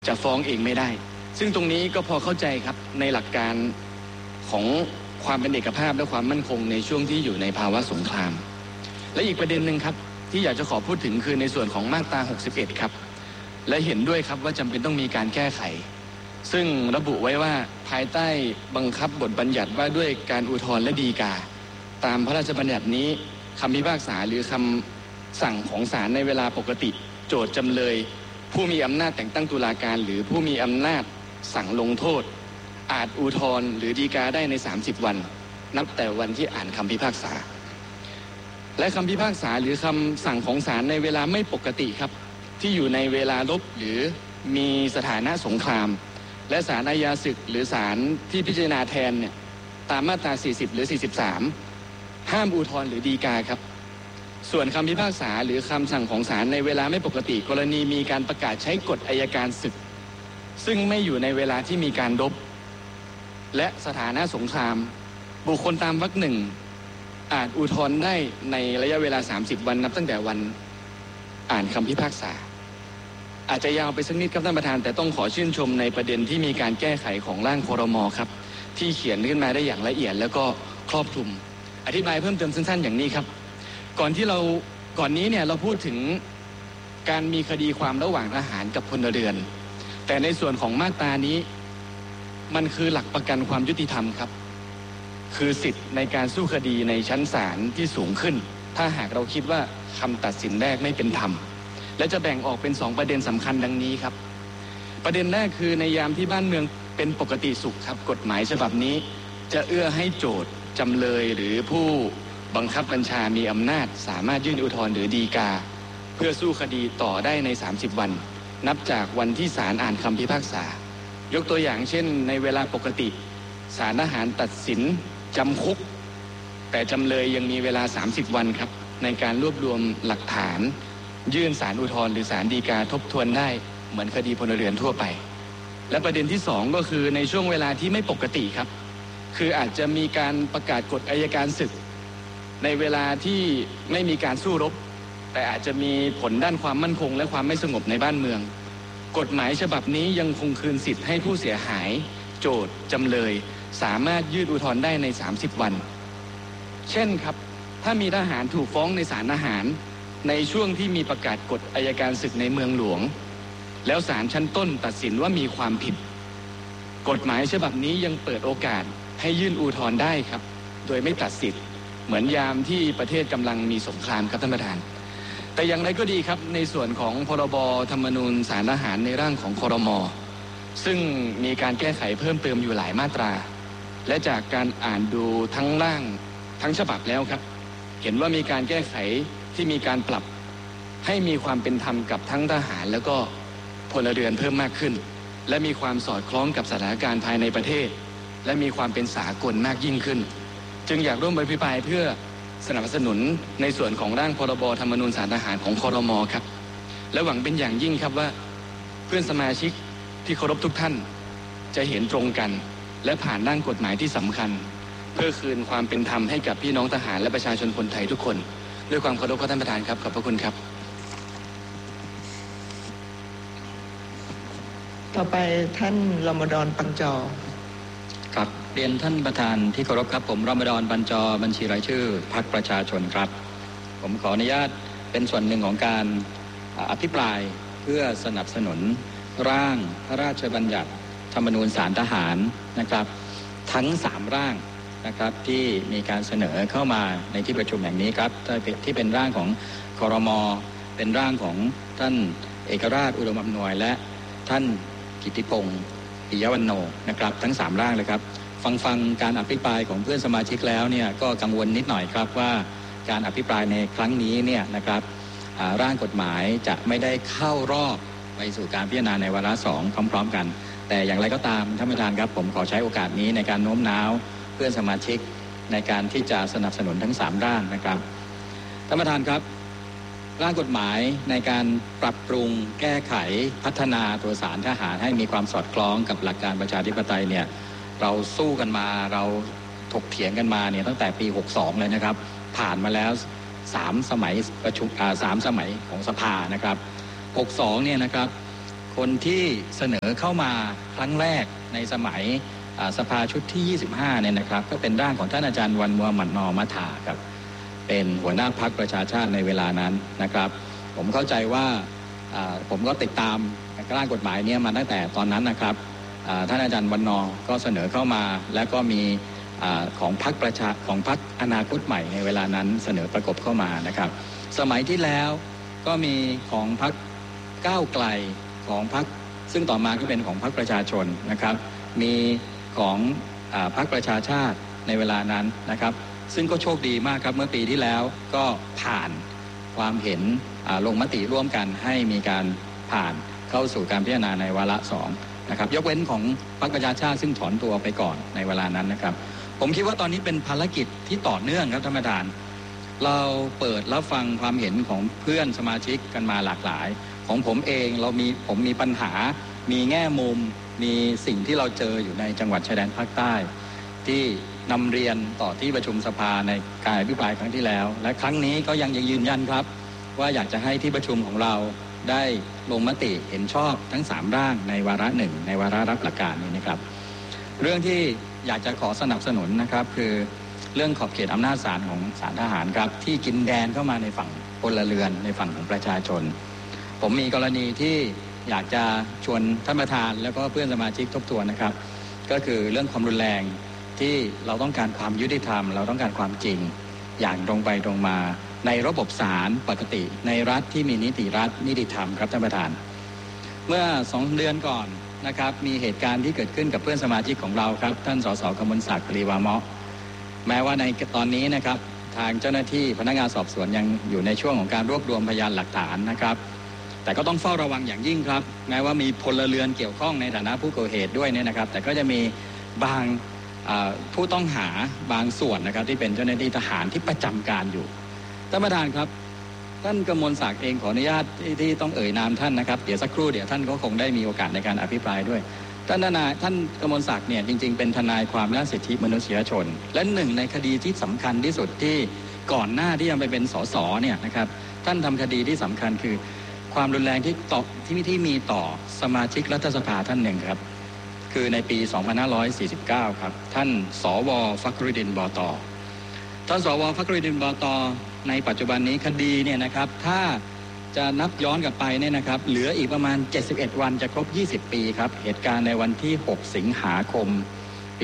จะฟ้องเองไม่ได้ซึ่งตรงนี้ก็พอเข้าใจครับในหลักการของความเป็นเอกภาพและความมั่นคงในช่วงที่อยู่ในภาวะสงครามและอีกประเด็นหนึ่งครับที่อยากจะขอพูดถึงคือในส่วนของมาตรา61ครับและเห็นด้วยครับว่าจำเป็นต้องมีการแก้ไขซึ่งระบุไว้ว่าภายใต้บังคับบทบัญญัติว่าด้วยการอุทธรณ์และฎีกาตามพระราชบัญญัตินี้คำพิพากษาหรือคำสั่งของศาลในเวลาปกติโจทก์จำเลยผู้มีอำนาจแต่งตั้งตุลาการหรือผู้มีอำนาจสั่งลงโทษอาจอุทธรณ์หรือฎีกาได้ใน30วันนับแต่วันที่อ่านคำพิพากษาและคำพิพากษาหรือคำสั่งของศาลในเวลาไม่ปกติครับที่อยู่ในเวลารบหรือมีสถานะสงครามและศาลอาญาศึกหรือศาลที่พิจารณาแทนเนี่ยตามมาตรา40หรือ43ห้ามอุทธรณ์หรือฎีกาครับส่วนคำพิพากษาหรือคำสั่งของศาลในเวลาไม่ปกติกรณีมีการประกาศใช้กฎอัยการศึกซึ่งไม่อยู่ในเวลาที่มีการรบและสถานะสงครามบุคคลตามวรรคหนึ่งอาจอุทธรณ์ได้ในระยะเวลา30วันนับตั้งแต่วันอ่านคำพิพากษาอาจจะยาวไปสักนิดครับท่านประธานแต่ต้องขอชื่นชมในประเด็นที่มีการแก้ไขของร่างครม.ครับที่เขียนขึ้นมาได้อย่างละเอียดแล้วก็ครอบคลุมอธิบายเพิ่มเติมสั้นๆอย่างนี้ครับก่อนนี้เนี่ยเราพูดถึงการมีคดีความระหว่างทหารกับพลเรือนแต่ในส่วนของมาตรานี้มันคือหลักประกันความยุติธรรมครับคือสิทธิ์ในการสู้คดีในชั้นศาลที่สูงขึ้นถ้าหากเราคิดว่าคำตัดสินแรกไม่เป็นธรรมและจะแบ่งออกเป็น2ประเด็นสำคัญดังนี้ครับประเด็นแรกคือในยามที่บ้านเมืองเป็นปกติสุขครับกฎหมายฉบับนี้จะเอื้อให้โจทก์จำเลยหรือผู้บังคับบัญชามีอำนาจสามารถยื่นอุทธรณ์หรือฎีกาเพื่อสู้คดีต่อได้ใน30วันนับจากวันที่ศาลอ่านคำพิพากษายกตัวอย่างเช่นในเวลาปกติศาลทหารตัดสินจำคุกแต่จำเลยยังมีเวลา30วันครับในการรวบรวมหลักฐานยื่นศาลอุทธรณ์หรือศาลฎีกาทบทวนได้เหมือนคดีพลเรือนทั่วไปและประเด็นที่2ก็คือในช่วงเวลาที่ไม่ปกติครับคืออาจจะมีการประกาศกฎอัยการศึกในเวลาที่ไม่มีการสู้รบแต่อาจจะมีผลด้านความมั่นคงและความไม่สงบในบ้านเมืองกฎหมายฉบับนี้ยังคงคืนสิทธิ์ให้ผู้เสียหายโจทก์จำเลยสามารถยื่นอุทธรณ์ได้ใน30วันเช่นครับถ้ามีทหารถูกฟ้องในศาลทหารในช่วงที่มีประกาศกฎอัยการศึกในเมืองหลวงแล้วศาลชั้นต้นตัดสินว่ามีความผิดกฎหมายฉบับนี้ยังเปิดโอกาสให้ยื่นอุทธรณ์ได้ครับโดยไม่ตัดสิทธิ์เหมือนยามที่ประเทศกำลังมีสงครามครับท่านประธานแต่อย่างไรก็ดีครับในส่วนของพรบธรรมนูญศาลทหารในร่างของครม.ซึ่งมีการแก้ไขเพิ่มเติมอยู่หลายมาตราและจากการอ่านดูทั้งร่างทั้งฉบับแล้วครับเห็นว่ามีการแก้ไขที่มีการปรับให้มีความเป็นธรรมกับทั้งทหารแล้วก็พลเรือนเพิ่มมากขึ้นและมีความสอดคล้องกับสถานการณ์ภายในประเทศและมีความเป็นสากลมากยิ่งขึ้นจึงอยากร่วมอภิปรายเพื่อสนับสนุนในส่วนของร่างพรบธรรมนูญศาลทหารของครม.ครับและหวังเป็นอย่างยิ่งครับว่าเพื่อนสมาชิกที่เคารพทุกท่านจะเห็นตรงกันและผ่านร่างกฎหมายที่สำคัญเพื่อคืนความเป็นธรรมให้กับพี่น้องทหารและประชาชนคนไทยทุกคนด้วยความเคารพท่านประธานครับขอบพระคุณครับต่อไปท่านรมฎอน ปัญจอครับเรียนท่านประธานที่เคารพครับผมรมฎอน ปัญจอบัญชีรายชื่อพรรคประชาชนครับผมขออนุญาตเป็นส่วนหนึ่งของการอภิปรายเพื่อสนับสนุนร่างพระราชบัญญัติธรรมนูญศาลทหารนะครับทั้ง3ร่างนะครับที่มีการเสนอเข้ามาในที่ประชุมแห่งนี้ครับที่เป็นร่างของครม.เป็นร่างของท่านเอกราชอุดมอำนวยและท่านกิติพงศ์ปิยวรรณโนนะครับทั้ง3ร่างเลยครับฟังการอภิปรายของเพื่อนสมาชิกแล้วเนี่ยก็กังวลนิดหน่อยครับว่าการอภิปรายในครั้งนี้เนี่ยนะครับร่างกฎหมายจะไม่ได้เข้ารอบไปสู่การพิจารณาในวาระ2พร้อมๆกันแต่อย่างไรก็ตามท่านประธานครับผมขอใช้โอกาสนี้ในการโน้มน้าวเพื่อนสมาชิกในการที่จะสนับสนุนทั้ง3ร่างนะครับท่านประธานครับร่างกฎหมายในการปรับปรุงแก้ไขพัฒนาตัวศาลทหารให้มีความสอดคล้องกับหลักการประชาธิปไตยเนี่ยเราสู้กันมาเราถกเถียงกันมาเนี่ยตั้งแต่ปี62เลยนะครับผ่านมาแล้ว3สมัยประชุม3สมัยของสภานะครับ62เนี่ยนะครับคนที่เสนอเข้ามาครั้งแรกในสมัยสภาชุดที่25เนี่ยนะครับก็เป็นร่างของท่านอาจารย์วันมูฮัมหมัดนอมัทาครับเป็นหัวหน้าพรรคประชาชาติในเวลานั้นนะครับผมเข้าใจว่าผมก็ติดตามร่างกฎหมายนี้มาตั้งแต่ตอนนั้นนะครับท่านอาจารย์วันนอก็เสนอเข้ามาแล้วก็มีของพรรคอนาคตใหม่ในเวลานั้นเสนอประกบเข้ามานะครับสมัยที่แล้วก็มีของพรรคก้าวไกลของพรรคซึ่งต่อมาก็เป็นของพรรคประชาชนนะครับมีของพรรคประชาชาติในเวลานั้นนะครับซึ่งก็โชคดีมากครับเมื่อปีที่แล้วก็ผ่านความเห็นลงมติร่วมกันให้มีการผ่านเข้าสู่การพิจารณาในวาระ2นะครับยกเว้นของพรรคประชาชาติซึ่งถอนตัวไปก่อนในเวลานั้นนะครับผมคิดว่าตอนนี้เป็นภารกิจที่ต่อเนื่องครับท่านประธานเราเปิดรับฟังความเห็นของเพื่อนสมาชิกกันมาหลากหลายของผมเองผมมีปัญหามีแง่มุมมีสิ่งที่เราเจออยู่ในจังหวัดชายแดนภาคใต้ที่นำเรียนต่อที่ประชุมสภาในการอภิปรายครั้งที่แล้วและครั้งนี้ก็ยังยืนยันครับว่าอยากจะให้ที่ประชุมของเราได้ลงมติเห็นชอบทั้ง3ร่างในวาระ1ในวาระรับหลักการนี้นะครับเรื่องที่อยากจะขอสนับสนุนนะครับคือเรื่องขอบเขตอำนาจศาลของศาลทหารครับที่กินแดนเข้ามาในฝั่งพลเรือนในฝั่งของประชาชนผมมีกรณีที่อยากจะชวนท่านประธานแล้วก็เพื่อนสมาชิกทบทวนนะครับก็คือเรื่องความรุนแรงที่เราต้องการความยุติธรรมเราต้องการความจริงอย่างตรงไปตรงมาในระบบศาลปกติในรัฐที่มีนิติรัฐนิติธรรมครับท่านประธานเมื่อ2 เดือนก่อนนะครับมีเหตุการณ์ที่เกิดขึ้นกับเพื่อนสมาชิกของเราครับท่านสสกมลศักดิ์ ลีวามะแม้ว่าในตอนนี้นะครับทางเจ้าหน้าที่พนักงานสอบสวนยังอยู่ในช่วงของการรวบรวมพยานหลักฐานนะครับแต่ก็ต้องเฝ้าระวังอย่างยิ่งครับแม้ว่ามีพลเรือนเกี่ยวข้องในฐานะผู้ก่อเหตุด้วยเนี่ยนะครับแต่ก็จะมีบางผู้ต้องหาบางส่วนนะครับที่เป็นเจ้าหน้าที่ทหารที่ประจำการอยู่ท่านประธานครับท่านกมลศักดิ์เองขออนุญาตที่ต้องเอ่ยนามท่านนะครับเดี๋ยวสักครู่เดี๋ยวท่านก็คงได้มีโอกาสในการอภิปรายด้วยท่านกมลศักดิ์เนี่ยจริงๆเป็นทนายความด้านสิทธิมนุษยชนและหนึ่งในคดีที่สำคัญที่สุดที่ก่อนหน้าที่จะไปเป็นสสเนี่ยนะครับท่านทำคดีที่สำคัญคือความรุนแรงที่มีต่อสมาชิกรัฐสภาท่านหนึ่งครับคือในปี 2549 ครับท่านสว.ฟักรุดดิน บต.ท่านสว.ฟักรุดดิน บต.ในปัจจุบันนี้คดีเนี่ยนะครับถ้าจะนับย้อนกลับไปเนี่ยนะครับเหลืออีกประมาณ71วันจะครบ20ปีครับเหตุการณ์ในวันที่6สิงหาคมปี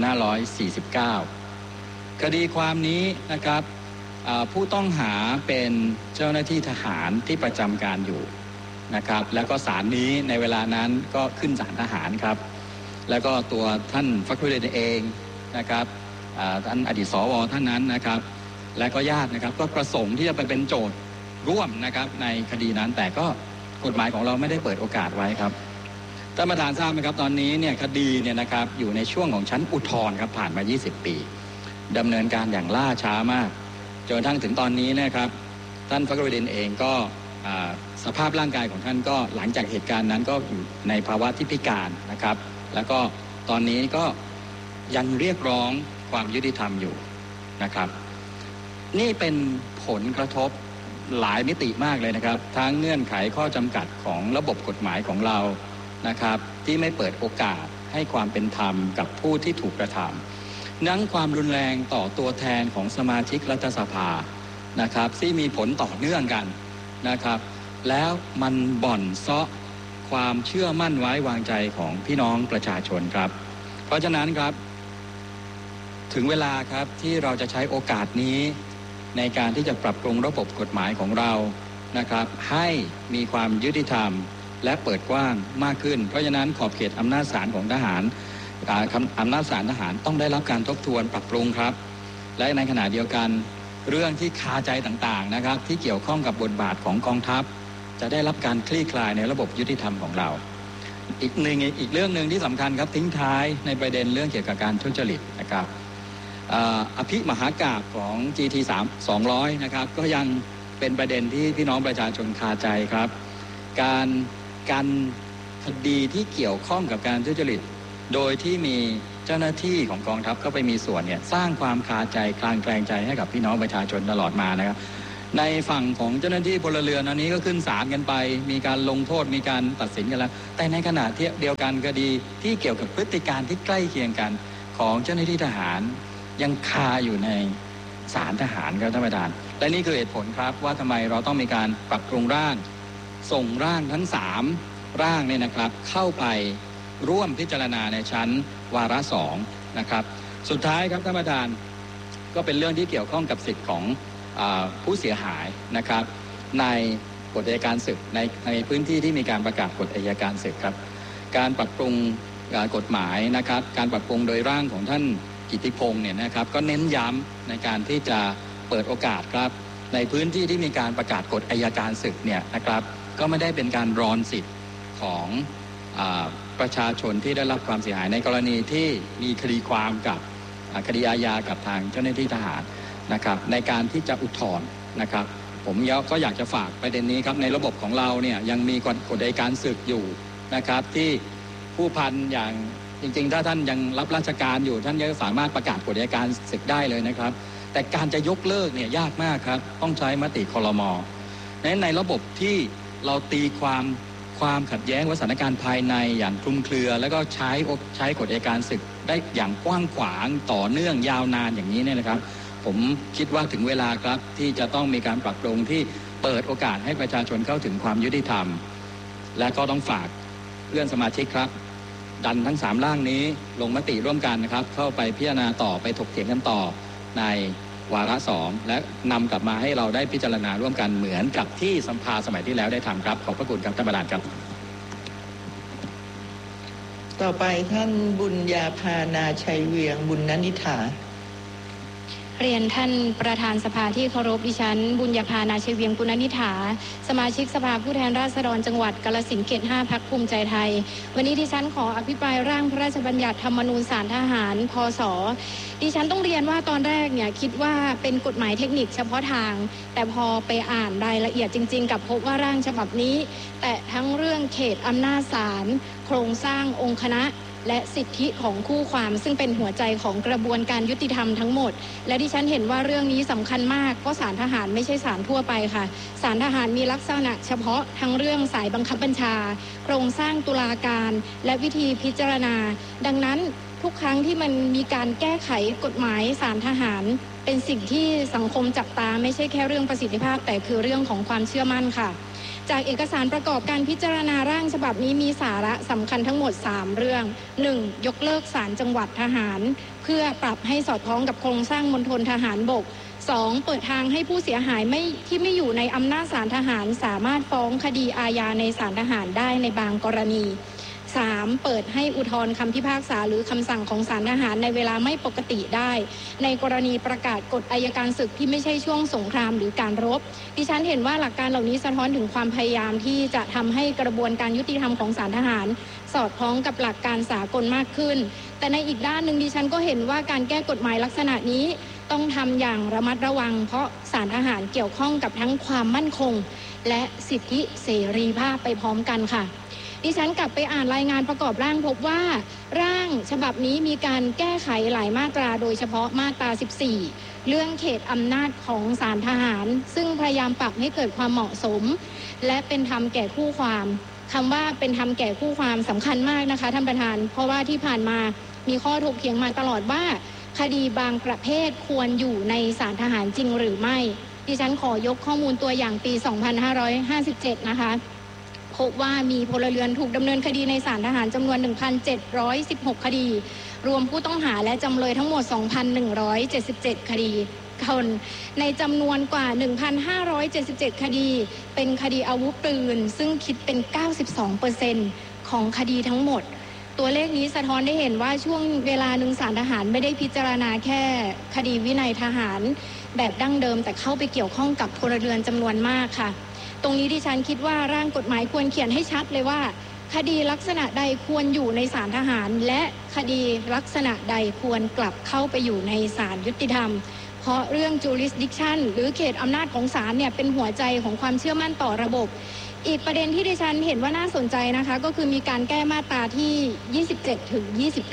2549 คดีความนี้นะครับผู้ต้องหาเป็นเจ้าหน้าที่ทหารที่ประจำการอยู่นะครับแล้วก็ศาลนี้ในเวลานั้นก็ขึ้นศาลทหารครับแล้วก็ตัวท่านฟักรุดดินเองนะครับท่านอดีตสว.ท่านนั้นนะครับและก็ญาตินะครับก็ประสงค์ที่จะไปเป็นโจทย์ร่วมนะครับในคดีนั้นแต่ก็กฎหมายของเราไม่ได้เปิดโอกาสไว้ครับท่านประธานทราบไหมครับตอนนี้เนี่ยคดีเนี่ยนะครับอยู่ในช่วงของชั้นอุทธรณ์ครับผ่านมา20 ปีดำเนินการอย่างล่าช้ามากจนกระทั่งถึงตอนนี้นะครับท่านฟักรุดดินเองก็สภาพร่างกายของท่านก็หลังจากเหตุการณ์นั้นก็อยู่ในภาวะที่พิการนะครับแล้วก็ตอนนี้ก็ยังเรียกร้องความยุติธรรมอยู่นะครับนี่เป็นผลกระทบหลายมิติมากเลยนะครับทั้งเงื่อนไขข้อจำกัดของระบบกฎหมายของเรานะครับที่ไม่เปิดโอกาสให้ความเป็นธรรมกับผู้ที่ถูกกระทำนั่งความรุนแรงต่อตัวแทนของสมาชิกรัฐสภานะครับที่มีผลต่อเนื่องกันนะครับแล้วมันบ่อนเซาะความเชื่อมั่นไว้วางใจของพี่น้องประชาชนครับเพราะฉะนั้นครับถึงเวลาครับที่เราจะใช้โอกาสนี้ในการที่จะปรับปรุงระบบกฎหมายของเรานะครับให้มีความยุติธรรมและเปิดกว้างมากขึ้นเพราะฉะนั้นขอบเขตอำนาจศาลของทหารอำนาจศาลทหารต้องได้รับการทบทวนปรับปรุงครับและในขณะเดียวกันเรื่องที่คาใจต่างๆนะครับที่เกี่ยวข้องกับบทบาทของกองทัพจะได้รับการคลี่คลายในระบบยุติธรรมของเราอีกเรื่องหนึ่งที่สำคัญครับทิ้งท้ายในประเด็นเรื่องเกี่ยวกับการทุจริตนะครับอภิมหากาพย์ของ GT 200นะครับก็ยังเป็นประเด็นที่พี่น้องประชาชนคาใจครับการคดีที่เกี่ยวข้องกับการทุจริตโดยที่มีเจ้าหน้าที่ของกองทัพเข้าไปมีส่วนเนี่ยสร้างความคาใจคลางแคลงใจให้กับพี่น้องประชาชนตลอดมานะครับในฝั่งของเจ้าหน้าที่พลเรือนอันนี้ก็ขึ้นศาลกันไปมีการลงโทษมีการตัดสินกันแล้วแต่ในขณะเดียวกันคดีที่เกี่ยวกับพฤติการที่ใกล้เคียงกันของเจ้าหน้าที่ทหารยังคาอยู่ในศาลทหารครับท่านประธานและนี่คือเหตุผลครับว่าทำไมเราต้องมีการปรับปรุงร่างส่งร่างทั้ง3ร่างเนี่ยนะครับเข้าไปร่วมพิจารณาในชั้นวาระ2นะครับสุดท้ายครับท่านประธานก็เป็นเรื่องที่เกี่ยวข้องกับสิทธิ์ของผู้เสียหายนะครับในกฎอัยการศึกในพื้นที่ที่มีการประกาศกฎอัยการศึกครับการปรับปรุงกฎหมายนะครับการปรับปรุงโดยร่างของท่านกิติพงษ์เนี่ยนะครับก็เน้นย้ำในการที่จะเปิดโอกาสครับในพื้นที่ที่มีการประกาศกฎอัยการศึกเนี่ยนะครับก็ไม่ได้เป็นการรอนสิทธิ์ของประชาชนที่ได้รับความเสียหายในกรณีที่มีคดีความกับคดีอาญากับทางเจ้าหน้าที่ทหารนะครับในการที่จะอุทธรณ์นะครับผมก็อยากจะฝากประเด็นนี้ครับในระบบของเราเนี่ยยังมีกฎอัยการศึกอยู่นะครับที่ผู้พันอย่างจริงๆถ้าท่านยังรับราชการอยู่ท่านยังสามารถประกาศกฎอัยการศึกได้เลยนะครับแต่การจะยกเลิกเนี่ยยากมากครับต้องใช้มติครม.ในระบบที่เราตีความขัดแย้งสถานการณ์ภายในอย่างคลุมเครือแล้วก็ใช้กฎอัยการศึกได้อย่างกว้างขวางต่อเนื่องยาวนานอย่างนี้เนี่ยนะครับผมคิดว่าถึงเวลาครับที่จะต้องมีการปรับปรุงที่เปิดโอกาสให้ประชาชนเข้าถึงความยุติธรรมและก็ต้องฝากเพื่อนสมาชิกครับดันทั้ง3ร่างนี้ลงมติร่วมกันนะครับเข้าไปพิจารณาต่อไปถกเถียงกันต่อในวาระ2และนำกลับมาให้เราได้พิจารณาร่วมกันเหมือนกับที่สภาสมัยที่แล้วได้ทำครับขอบพระคุณครับท่านประธานครับต่อไปท่านบุญญาภานาชัยเวียงบุญนนิธาเรียนท่านประธานสภาที่เคารพดิฉันบุญญาภานาชัยเวียงปุณณิฐาสมาชิกสภาผู้แทนราษฎรจังหวัดกาฬสินธุ์เขต5พรรคภูมิใจไทยวันนี้ดิฉันขออภิปรายร่างพระราชบัญญัติธรรมนูญศาลทหารพ.ศ.ดิฉันต้องเรียนว่าตอนแรกเนี่ยคิดว่าเป็นกฎหมายเทคนิคเฉพาะทางแต่พอไปอ่านรายละเอียดจริงๆกับพบว่าร่างฉบับนี้แต่ทั้งเรื่องเขตอำนาจศาลโครงสร้างองค์คณะและสิทธิของคู่ความซึ่งเป็นหัวใจของกระบวนการยุติธรรมทั้งหมดและดิฉันเห็นว่าเรื่องนี้สำคัญมากเพราะศาลทหารไม่ใช่ศาลทั่วไปค่ะศาลทหารมีลักษณะเฉพาะทั้งเรื่องสายบังคับบัญชาโครงสร้างตุลาการและวิธีพิจารณาดังนั้นทุกครั้งที่มันมีการแก้ไขกฎหมายศาลทหารเป็นสิ่งที่สังคมจับตาไม่ใช่แค่เรื่องประสิทธิภาพแต่คือเรื่องของความเชื่อมั่นค่ะจากเอกสารประกอบการพิจารณาร่างฉบับนี้มีสาระสำคัญทั้งหมด3เรื่อง 1. ยกเลิกศาลจังหวัดทหารเพื่อปรับให้สอดคล้องกับโครงสร้างมณฑลทหารบก 2. เปิดทางให้ผู้เสียหายที่ไม่อยู่ในอำนาจศาลทหารสามารถฟ้องคดีอาญาในศาลทหารได้ในบางกรณี 3. เปิดให้อุทธรณ์คำพิพากษาหรือคำสั่งของศาลทหารในเวลาไม่ปกติได้ในกรณีประกาศกฎอัยการศึกที่ไม่ใช่ช่วงสงครามหรือการรบดิฉันเห็นว่าหลักการเหล่านี้สะท้อนถึงความพยายามที่จะทำให้กระบวนการยุติธรรมของศาลทหารสอดคล้องกับหลักการสากลมากขึ้นแต่ในอีกด้านหนึ่งดิฉันก็เห็นว่าการแก้กฎหมายลักษณะนี้ต้องทำอย่างระมัดระวังเพราะศาลทหารเกี่ยวข้องกับทั้งความมั่นคงและสิทธิเสรีภาพไปพร้อมกันค่ะดิฉันกลับไปอ่านรายงานประกอบร่างพบว่าร่างฉบับนี้มีการแก้ไขหลายมาตราโดยเฉพาะมาตรา14เรื่องเขตอำนาจของศาลทหารซึ่งพยายามปรับให้เกิดความเหมาะสมและเป็นธรรมแก่คู่ความคำว่าเป็นธรรมแก่คู่ความสำคัญมากนะคะท่านประธานเพราะว่าที่ผ่านมามีข้อถกเถียงมาตลอดว่าคดีบางประเภทควรอยู่ในศาลทหารจริงหรือไม่ดิฉันขอยกข้อมูลตัวอย่างปี 2557 นะคะพบว่ามีพลเรือนถูกดำเนินคดีในศาลทหารจำนวน 1,716 คดีรวมผู้ต้องหาและจำเลยทั้งหมด 2,177 คดีคนในจำนวนกว่า 1,577 คดีเป็นคดีอาวุธปืนซึ่งคิดเป็น 92% ของคดีทั้งหมดตัวเลขนี้สะท้อนได้เห็นว่าช่วงเวลาหนึ่งศาลทหารไม่ได้พิจารณาแค่คดีวินัยทหารแบบดั้งเดิมแต่เข้าไปเกี่ยวข้องกับพลเรือนจำนวนมากค่ะตรงนี้ดิฉันคิดว่าร่างกฎหมายควรเขียนให้ชัดเลยว่าคดีลักษณะใดควรอยู่ในศาลทหารและคดีลักษณะใดควรกลับเข้าไปอยู่ในศาลยุติธรรมเพราะเรื่อง jurisdiction หรือเขตอำนาจของศาลเนี่ยเป็นหัวใจของความเชื่อมั่นต่อระบบอีกประเด็นที่ดิฉันเห็นว่าน่าสนใจนะคะก็คือมีการแก้มาตราที่ 27 ถึง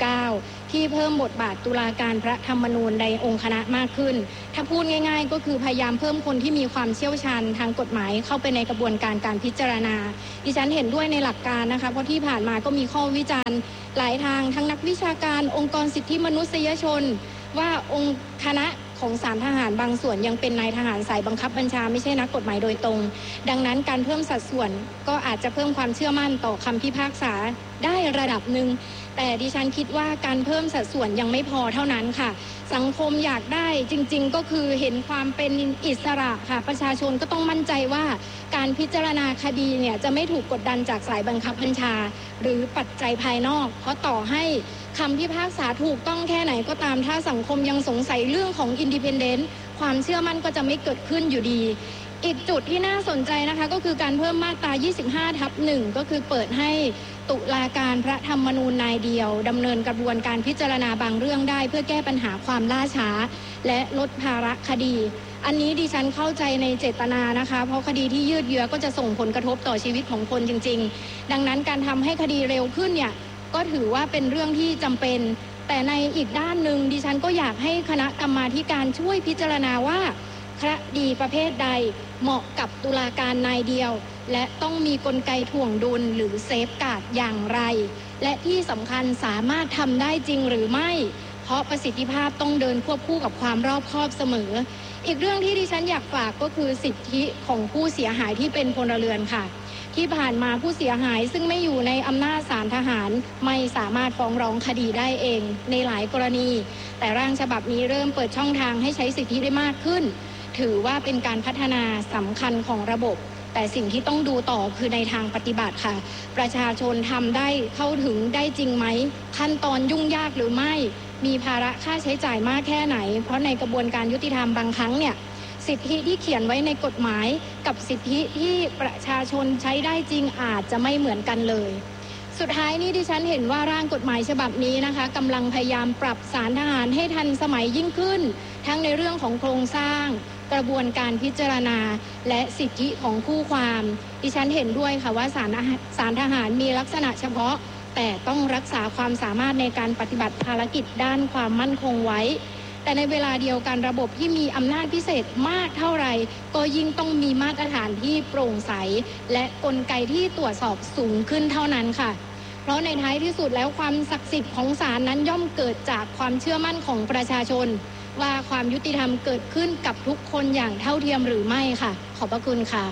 29 ที่เพิ่มบทบาทตุลาการพระธรรมนูญในองค์คณะมากขึ้นถ้าพูดง่ายๆก็คือพยายามเพิ่มคนที่มีความเชี่ยวชาญทางกฎหมายเข้าไปในกระบวนการการพิจารณาดิฉันเห็นด้วยในหลักการนะคะเพราะที่ผ่านมาก็มีข้อวิจารณ์หลายทางทั้งนักวิชาการองค์กรสิทธิมนุษยชนว่าองค์คณะของศาลทหารบางส่วนยังเป็นนายทหารสายบังคับบัญชาไม่ใช่นักกฎหมายโดยตรงดังนั้นการเพิ่มสัดส่วนก็อาจจะเพิ่มความเชื่อมั่นต่อคำพิพากษาได้ระดับหนึ่งแต่ดิฉันคิดว่าการเพิ่มสัดส่วนยังไม่พอเท่านั้นค่ะสังคมอยากได้จริงๆก็คือเห็นความเป็นอิสระค่ะประชาชนก็ต้องมั่นใจว่าการพิจารณาคดีเนี่ยจะไม่ถูกกดดันจากสายบังคับบัญชาหรือปัจจัยภายนอกเพราะต่อให้คำพิพากษาถูกต้องแค่ไหนก็ตามถ้าสังคมยังสงสัยเรื่องของอินดิเพนเดนต์ความเชื่อมั่นก็จะไม่เกิดขึ้นอยู่ดีอีกจุดที่น่าสนใจนะคะก็คือการเพิ่มมาตรา 25/1 ก็คือเปิดให้ตุลาการพระธรรมนูญนายเดียวดำเนินกระบวนการพิจารณาบางเรื่องได้เพื่อแก้ปัญหาความล่าช้าและลดภาระคดีอันนี้ดิฉันเข้าใจในเจตนานะคะเพราะคดีที่ยืดเยื้อก็จะส่งผลกระทบต่อชีวิตของคนจริงๆดังนั้นการทำให้คดีเร็วขึ้นเนี่ยก็ถือว่าเป็นเรื่องที่จำเป็นแต่ในอีกด้านหนึ่งดิฉันก็อยากให้คณะกรรมาธิการช่วยพิจารณาว่าคดีประเภทใดเหมาะกับตุลาการนายเดียวและต้องมีกลไกถ่วงดุลหรือเซฟการ์ดอย่างไรและที่สำคัญสามารถทำได้จริงหรือไม่เพราะประสิทธิภาพต้องเดินควบคู่กับความรอบคอบเสมออีกเรื่องที่ดิฉันอยากฝากก็คือสิทธิของผู้เสียหายที่เป็นพลเรือนค่ะที่ผ่านมาผู้เสียหายซึ่งไม่อยู่ในอำนาจศาลทหารไม่สามารถฟ้องร้องคดีได้เองในหลายกรณีแต่ร่างฉบับนี้เริ่มเปิดช่องทางให้ใช้สิทธิได้มากขึ้นถือว่าเป็นการพัฒนาสำคัญของระบบแต่สิ่งที่ต้องดูต่อคือในทางปฏิบัติค่ะประชาชนทำได้เข้าถึงได้จริงไหมขั้นตอนยุ่งยากหรือไม่มีภาระค่าใช้จ่ายมากแค่ไหนเพราะในกระบวนการยุติธรรมบางครั้งเนี่ยสิทธิที่เขียนไว้ในกฎหมายกับสิทธิที่ประชาชนใช้ได้จริงอาจจะไม่เหมือนกันเลยสุดท้ายนี้ดิฉันเห็นว่าร่างกฎหมายฉบับนี้นะคะกำลังพยายามปรับศาลทหารให้ทันสมัยยิ่งขึ้นทั้งในเรื่องของโครงสร้างกระบวนการพิจารณาและสิทธิของคู่ความดิฉันเห็นด้วยค่ะว่าศาลทหารมีลักษณะเฉพาะแต่ต้องรักษาความสามารถในการปฏิบัติภารกิจด้านความมั่นคงไว้แต่ในเวลาเดียวกันระบบที่มีอำนาจพิเศษมากเท่าไหร่ก็ยิ่งต้องมีมาตรฐานที่โปร่งใสและกลไกที่ตรวจสอบสูงขึ้นเท่านั้นค่ะเพราะในท้ายที่สุดแล้วความศักดิ์สิทธิ์ของศาลนั้นย่อมเกิดจากความเชื่อมั่นของประชาชนว่าความยุติธรรมเกิดขึ้นกับทุกคนอย่างเท่าเทียมหรือไม่ค่ะขอบพระคุณค่ะ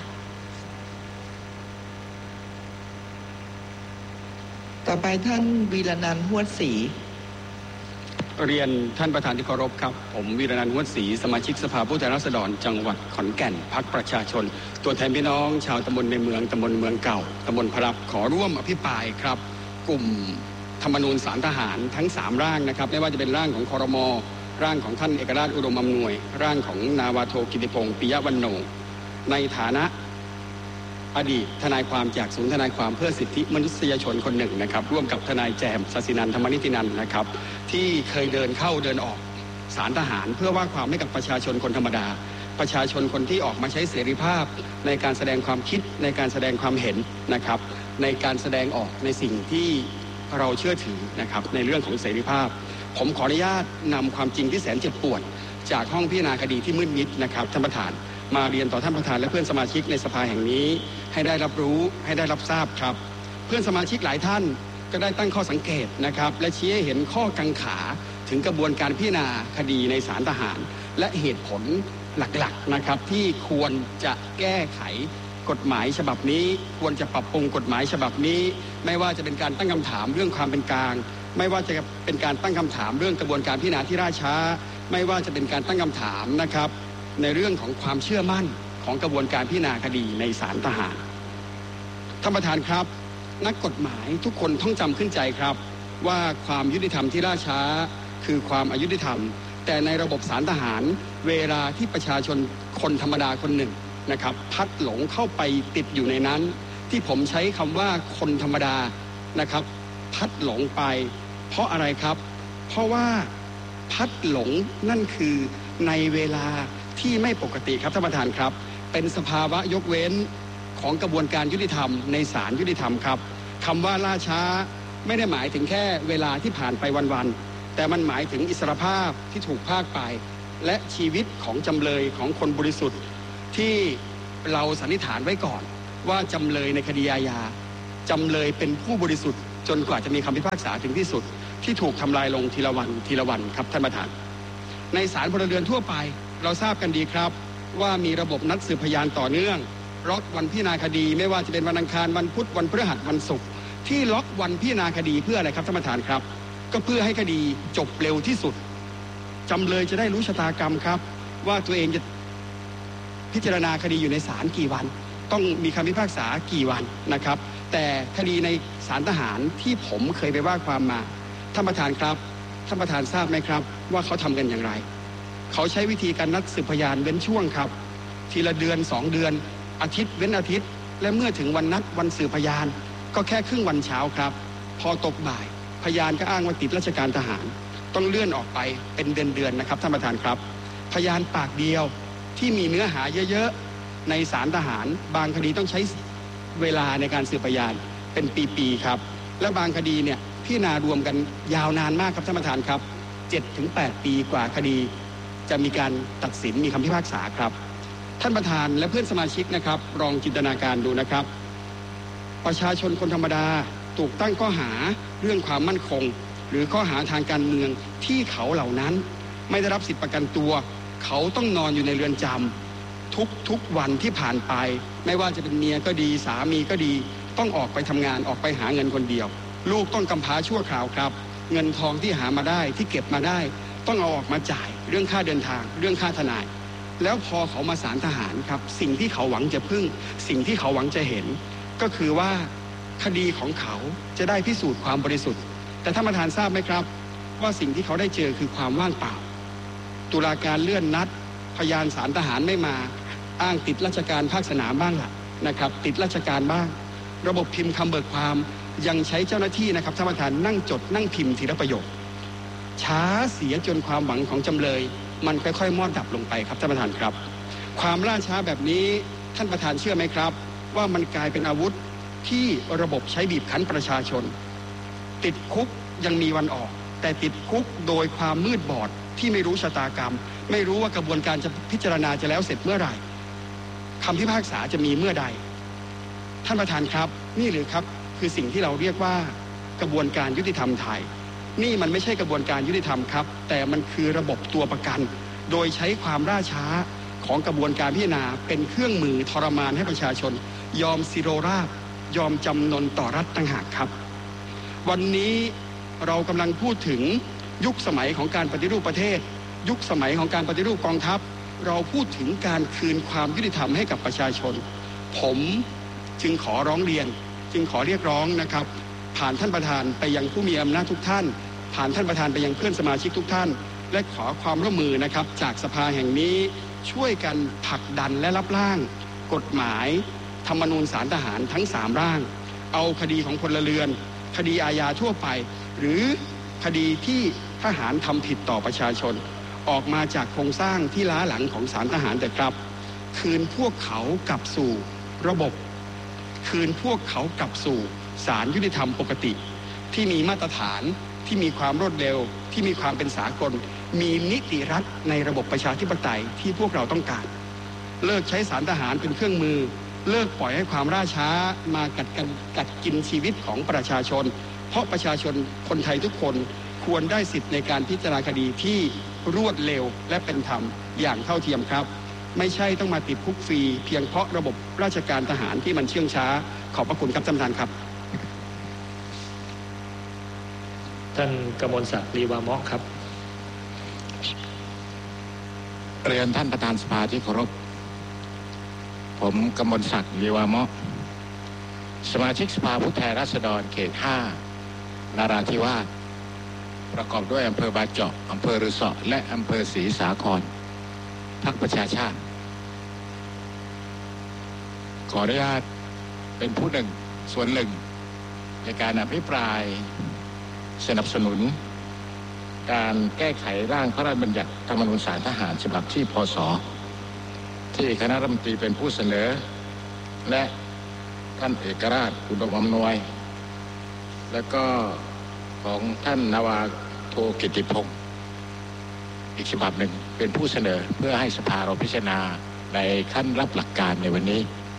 ต่อไปท่านวีรนันท์ ฮวดศรีเรียนท่านประธานที่เคารพครับผมวีรนันท์ ฮวดศรีสมาชิกสภาผู้แทนราษฎรจังหวัดขอนแก่นพรรคประชาชนตัวแทนพี่น้องชาวตำบลในเมืองตำบลเมืองเก่าตำบลพรับขอร่วมอภิปรายครับกลุ่มธรรมนูญศาลทหารทั้ง3ร่างนะครับไม่ว่าจะเป็นร่างของครม.ร่างของท่านเอกราชอุดมอำนวยร่างของนาวาโทกิติพงศ์ปิยะวรรณโนในฐานะอดีตทนายความจากศูนย์ทนายความเพื่อสิทธิมนุษยชนคนหนึ่งนะครับร่วมกับทนายแจมศศินันท์ธรรมนิตินันท์นะครับที่เคยเดินเข้าเดินออกศาลทหารเพื่อว่าความให้กับประชาชนคนธรรมดาประชาชนคนที่ออกมาใช้เสรีภาพในการแสดงความคิดในการแสดงความเห็นนะครับในการแสดงออกในสิ่งที่เราเชื่อถือนะครับในเรื่องของเสรีภาพผมขออนุญาตนำความจริงที่แสนเจ็บปวดจากห้องพิจารณาคดีที่มืดมิดนะครับท่านประธานมาเรียนต่อท่านประธานและเพื่อนสมาชิกในสภาแห่งนี้ให้ได้รับรู้ให้ได้รับทราบครับเพื่อนสมาชิกหลายท่านก็ได้ตั้งข้อสังเกตนะครับและชี้ให้เห็นข้อกังขาถึงกระบวนการพิจารณาคดีในศาลทหารและเหตุผลหลักๆนะครับที่ควรจะแก้ไขกฎหมายฉบับนี้ควรจะปรับปรุงกฎหมายฉบับนี้ไม่ว่าจะเป็นการตั้งคำถามเรื่องความเป็นกลางไม่ว่าจะเป็นการตั้งคำถามเรื่องกระบวนการพิจารณาที่ล่าช้าไม่ว่าจะเป็นการตั้งคำถามนะครับในเรื่องของความเชื่อมั่นของกระบวนการพิจารณาคดีในศาลทหารท่านประธานครับนักกฎหมายทุกคนต้องจำขึ้นใจครับว่าความยุติธรรมที่ล่าช้าคือความอยุติธรรมแต่ในระบบศาลทหารเวลาที่ประชาชนคนธรรมดาคนหนึ่งนะครับพัดหลงเข้าไปติดอยู่ในนั้นที่ผมใช้คำว่าคนธรรมดานะครับพัดหลงไปเพราะอะไรครับเพราะว่าพัดหลงนั่นคือในเวลาที่ไม่ปกติครับท่านประธานครับเป็นสภาวะยกเว้นของกระบวนการยุติธรรมในศาลยุติธรรมครับคำว่าล่าช้าไม่ได้หมายถึงแค่เวลาที่ผ่านไปวันๆแต่มันหมายถึงอิสรภาพที่ถูกพรากไปและชีวิตของจำเลยของคนบริสุทธิ์ที่เราสันนิษฐานไว้ก่อนว่าจำเลยในคดีอาญาจำเลยเป็นผู้บริสุทธิ์จนกว่าจะมีคำพิพากษาถึงที่สุดที่ถูกทำลายลงทีละวันครับท่านประธานในศาลพลเรือนทั่วไปเราทราบกันดีครับว่ามีระบบนัดสืบพยานต่อเนื่องล็อกวันพิจารณาคดีไม่ว่าจะเป็นวันอังคารวันพุธวันพฤหัสวันศุกร์ที่ล็อกวันพิจารณาคดีเพื่ออะไรครับท่านประธานครับก็เพื่อให้คดีจบเร็วที่สุดจำเลยจะได้รู้ชะตากรรมครับว่าตัวเองจะพิจารณาคดีอยู่ในศาลกี่วันต้องมีคำพิพากษากี่วันนะครับแต่คดีในศาลทหารที่ผมเคยไปว่าความมาท่านประธานครับท่านประธานทราบไหมครับว่าเขาทำกันอย่างไรเขาใช้วิธีการนัดสืบพยานเว้นช่วงครับทีละเดือน2 เดือนอาทิตย์เว้นอาทิตย์และเมื่อถึงวันนัดวันสืบพยานก็แค่ครึ่งวันเช้าครับพอตกบ่ายพยานก็อ้างว่าติดราชการทหารต้องเลื่อนออกไปเป็นเดือนนะครับท่านประธานครับพยานปากเดียวที่มีเนื้อหาเยอะๆในศาลทหารบางคดีต้องใช้เวลาในการสืบพยานเป็นปีๆครับและบางคดีเนี่ยพิจารณารวมกันยาวนานมากครับท่านประธานครับ 7-8 ปีกว่าคดีจะมีการตัดสินมีคำพิพากษาครับท่านประธานและเพื่อนสมาชิกนะครับลองจินตนาการดูนะครับประชาชนคนธรรมดาถูกตั้งข้อหาเรื่องความมั่นคงหรือข้อหาทางการเมืองที่เขาเหล่านั้นไม่ได้รับสิทธิประกันตัวเขาต้องนอนอยู่ในเรือนจำทุกวันที่ผ่านไปไม่ว่าจะเป็นเมียก็ดีสามีก็ดีต้องออกไปทำงานออกไปหาเงินคนเดียวลูกต้องกำพร้าชั่วคราวครับเงินทองที่หามาได้ที่เก็บมาได้ต้องเอาออกมาจ่ายเรื่องค่าเดินทางเรื่องค่าทนายแล้วพอเขามาศาลทหารครับสิ่งที่เขาหวังจะพึ่งสิ่งที่เขาหวังจะเห็นก็คือว่าคดีของเขาจะได้พิสูจน์ความบริสุทธิ์แต่ท่านประธานทราบไหมครับว่าสิ่งที่เขาได้เจอคือความว่างเปล่าตุลาการเลื่อนนัดพยานศาลทหารไม่มาอ้างติดราชการภาคสนามบ้างล่ะนะครับติดราชการบ้างระบบพิมพ์คำเบิกความยังใช้เจ้าหน้าที่นะครับท่านประธานนั่งจดนั่งพิมพ์ทีละประโยคช้าเสียจนความหวังของจำเลยมันค่อยๆมอดดับลงไปครับท่านประธานครับความล่าช้าแบบนี้ท่านประธานเชื่อไหมครับว่ามันกลายเป็นอาวุธที่ระบบใช้บีบคั้นประชาชนติดคุกยังมีวันออกแต่ติดคุกโดยความมืดบอดที่ไม่รู้ชะตากรรมไม่รู้ว่ากระบวนการจะพิจารณาจะแล้วเสร็จเมื่อไหร่คำพิพากษาจะมีเมื่อใดท่านประธานครับนี่หรือครับคือสิ่งที่เราเรียกว่ากระบวนการยุติธรรมไทยนี่มันไม่ใช่กระบวนการยุติธรรมครับแต่มันคือระบบตัวประกันโดยใช้ความล่าช้าของกระบวนการพิจารณาเป็นเครื่องมือทรมานให้ประชาชนยอมสิโรราบยอมจำนนต่อรัฐต่างหากครับวันนี้เรากำลังพูดถึงยุคสมัยของการปฏิรูปประเทศยุคสมัยของการปฏิรูปกองทัพเราพูดถึงการคืนความยุติธรรมให้กับประชาชนผมจึงขอร้องเรียนจึงขอเรียกร้องนะครับผ่านท่านประธานไปยังผู้มีอำนาจทุกท่านผ่านท่านประธานไปยังเพื่อนสมาชิกทุกท่านและขอความร่วมมือนะครับจากสภาแห่งนี้ช่วยกันผลักดันและรับร่างกฎหมายธรรมนูญศาลทหารทั้ง3ร่างเอาคดีของพลเรือนคดีอาญาทั่วไปหรือคดีที่ทหารทำผิดต่อประชาชนออกมาจากโครงสร้างที่ล้าหลังของศาลทหารแต่ครับคืนพวกเขากลับสู่ระบบคืนพวกเขากลับสู่ศาลยุติธรรมปกติที่มีมาตรฐานที่มีความรวดเร็วที่มีความเป็นสากลมีนิติรัฐในระบบประชาธิปไตยที่พวกเราต้องการเลิกใช้ศาลทหารเป็นเครื่องมือเลิกปล่อยให้ความล่าช้ามากัดกินชีวิตของประชาชนเพราะประชาชนคนไทยทุกคนควรได้สิทธิ์ในการพิจารณาคดีที่รวดเร็วและเป็นธรรมอย่างเท่าเทียมครับไม่ใช่ต้องมาติดคุกฟรีเพียงเพราะระบบราชการทหารที่มันเชื่องช้าขอบพระคุณครับท่านประธานครับท่านกมลศักดิ์ลีวามะครับเรียนท่านประธานสภาที่เคารพผมกมลศักดิ์ลีวามะสมาชิกสภาผู้แทนราษฎรเขต5นราธิวาสประกอบด้วยอำเภอบาเจาะอำเภอรือสอและอำเภอศรีสาครพรรคประชาชาติขออนุญาตเป็นผู้หนึ่งส่วนหนึ่งในการอภิปรายสนับสนุนการแก้ไขร่างพระราชบัญญัติธรรมนูญศาลทหารฉบับที่พ.ศ. ที่คณะรัฐมนตรีเป็นผู้เสนอและท่านเอกราชอุดมอำนวยแล้วก็ของท่านนาวาโทกิติพงศ์อีกฉบับหนึ่งเป็นผู้เสนอเพื่อให้สภาเราพิจารณาในขั้นรับหลักการในวันนี้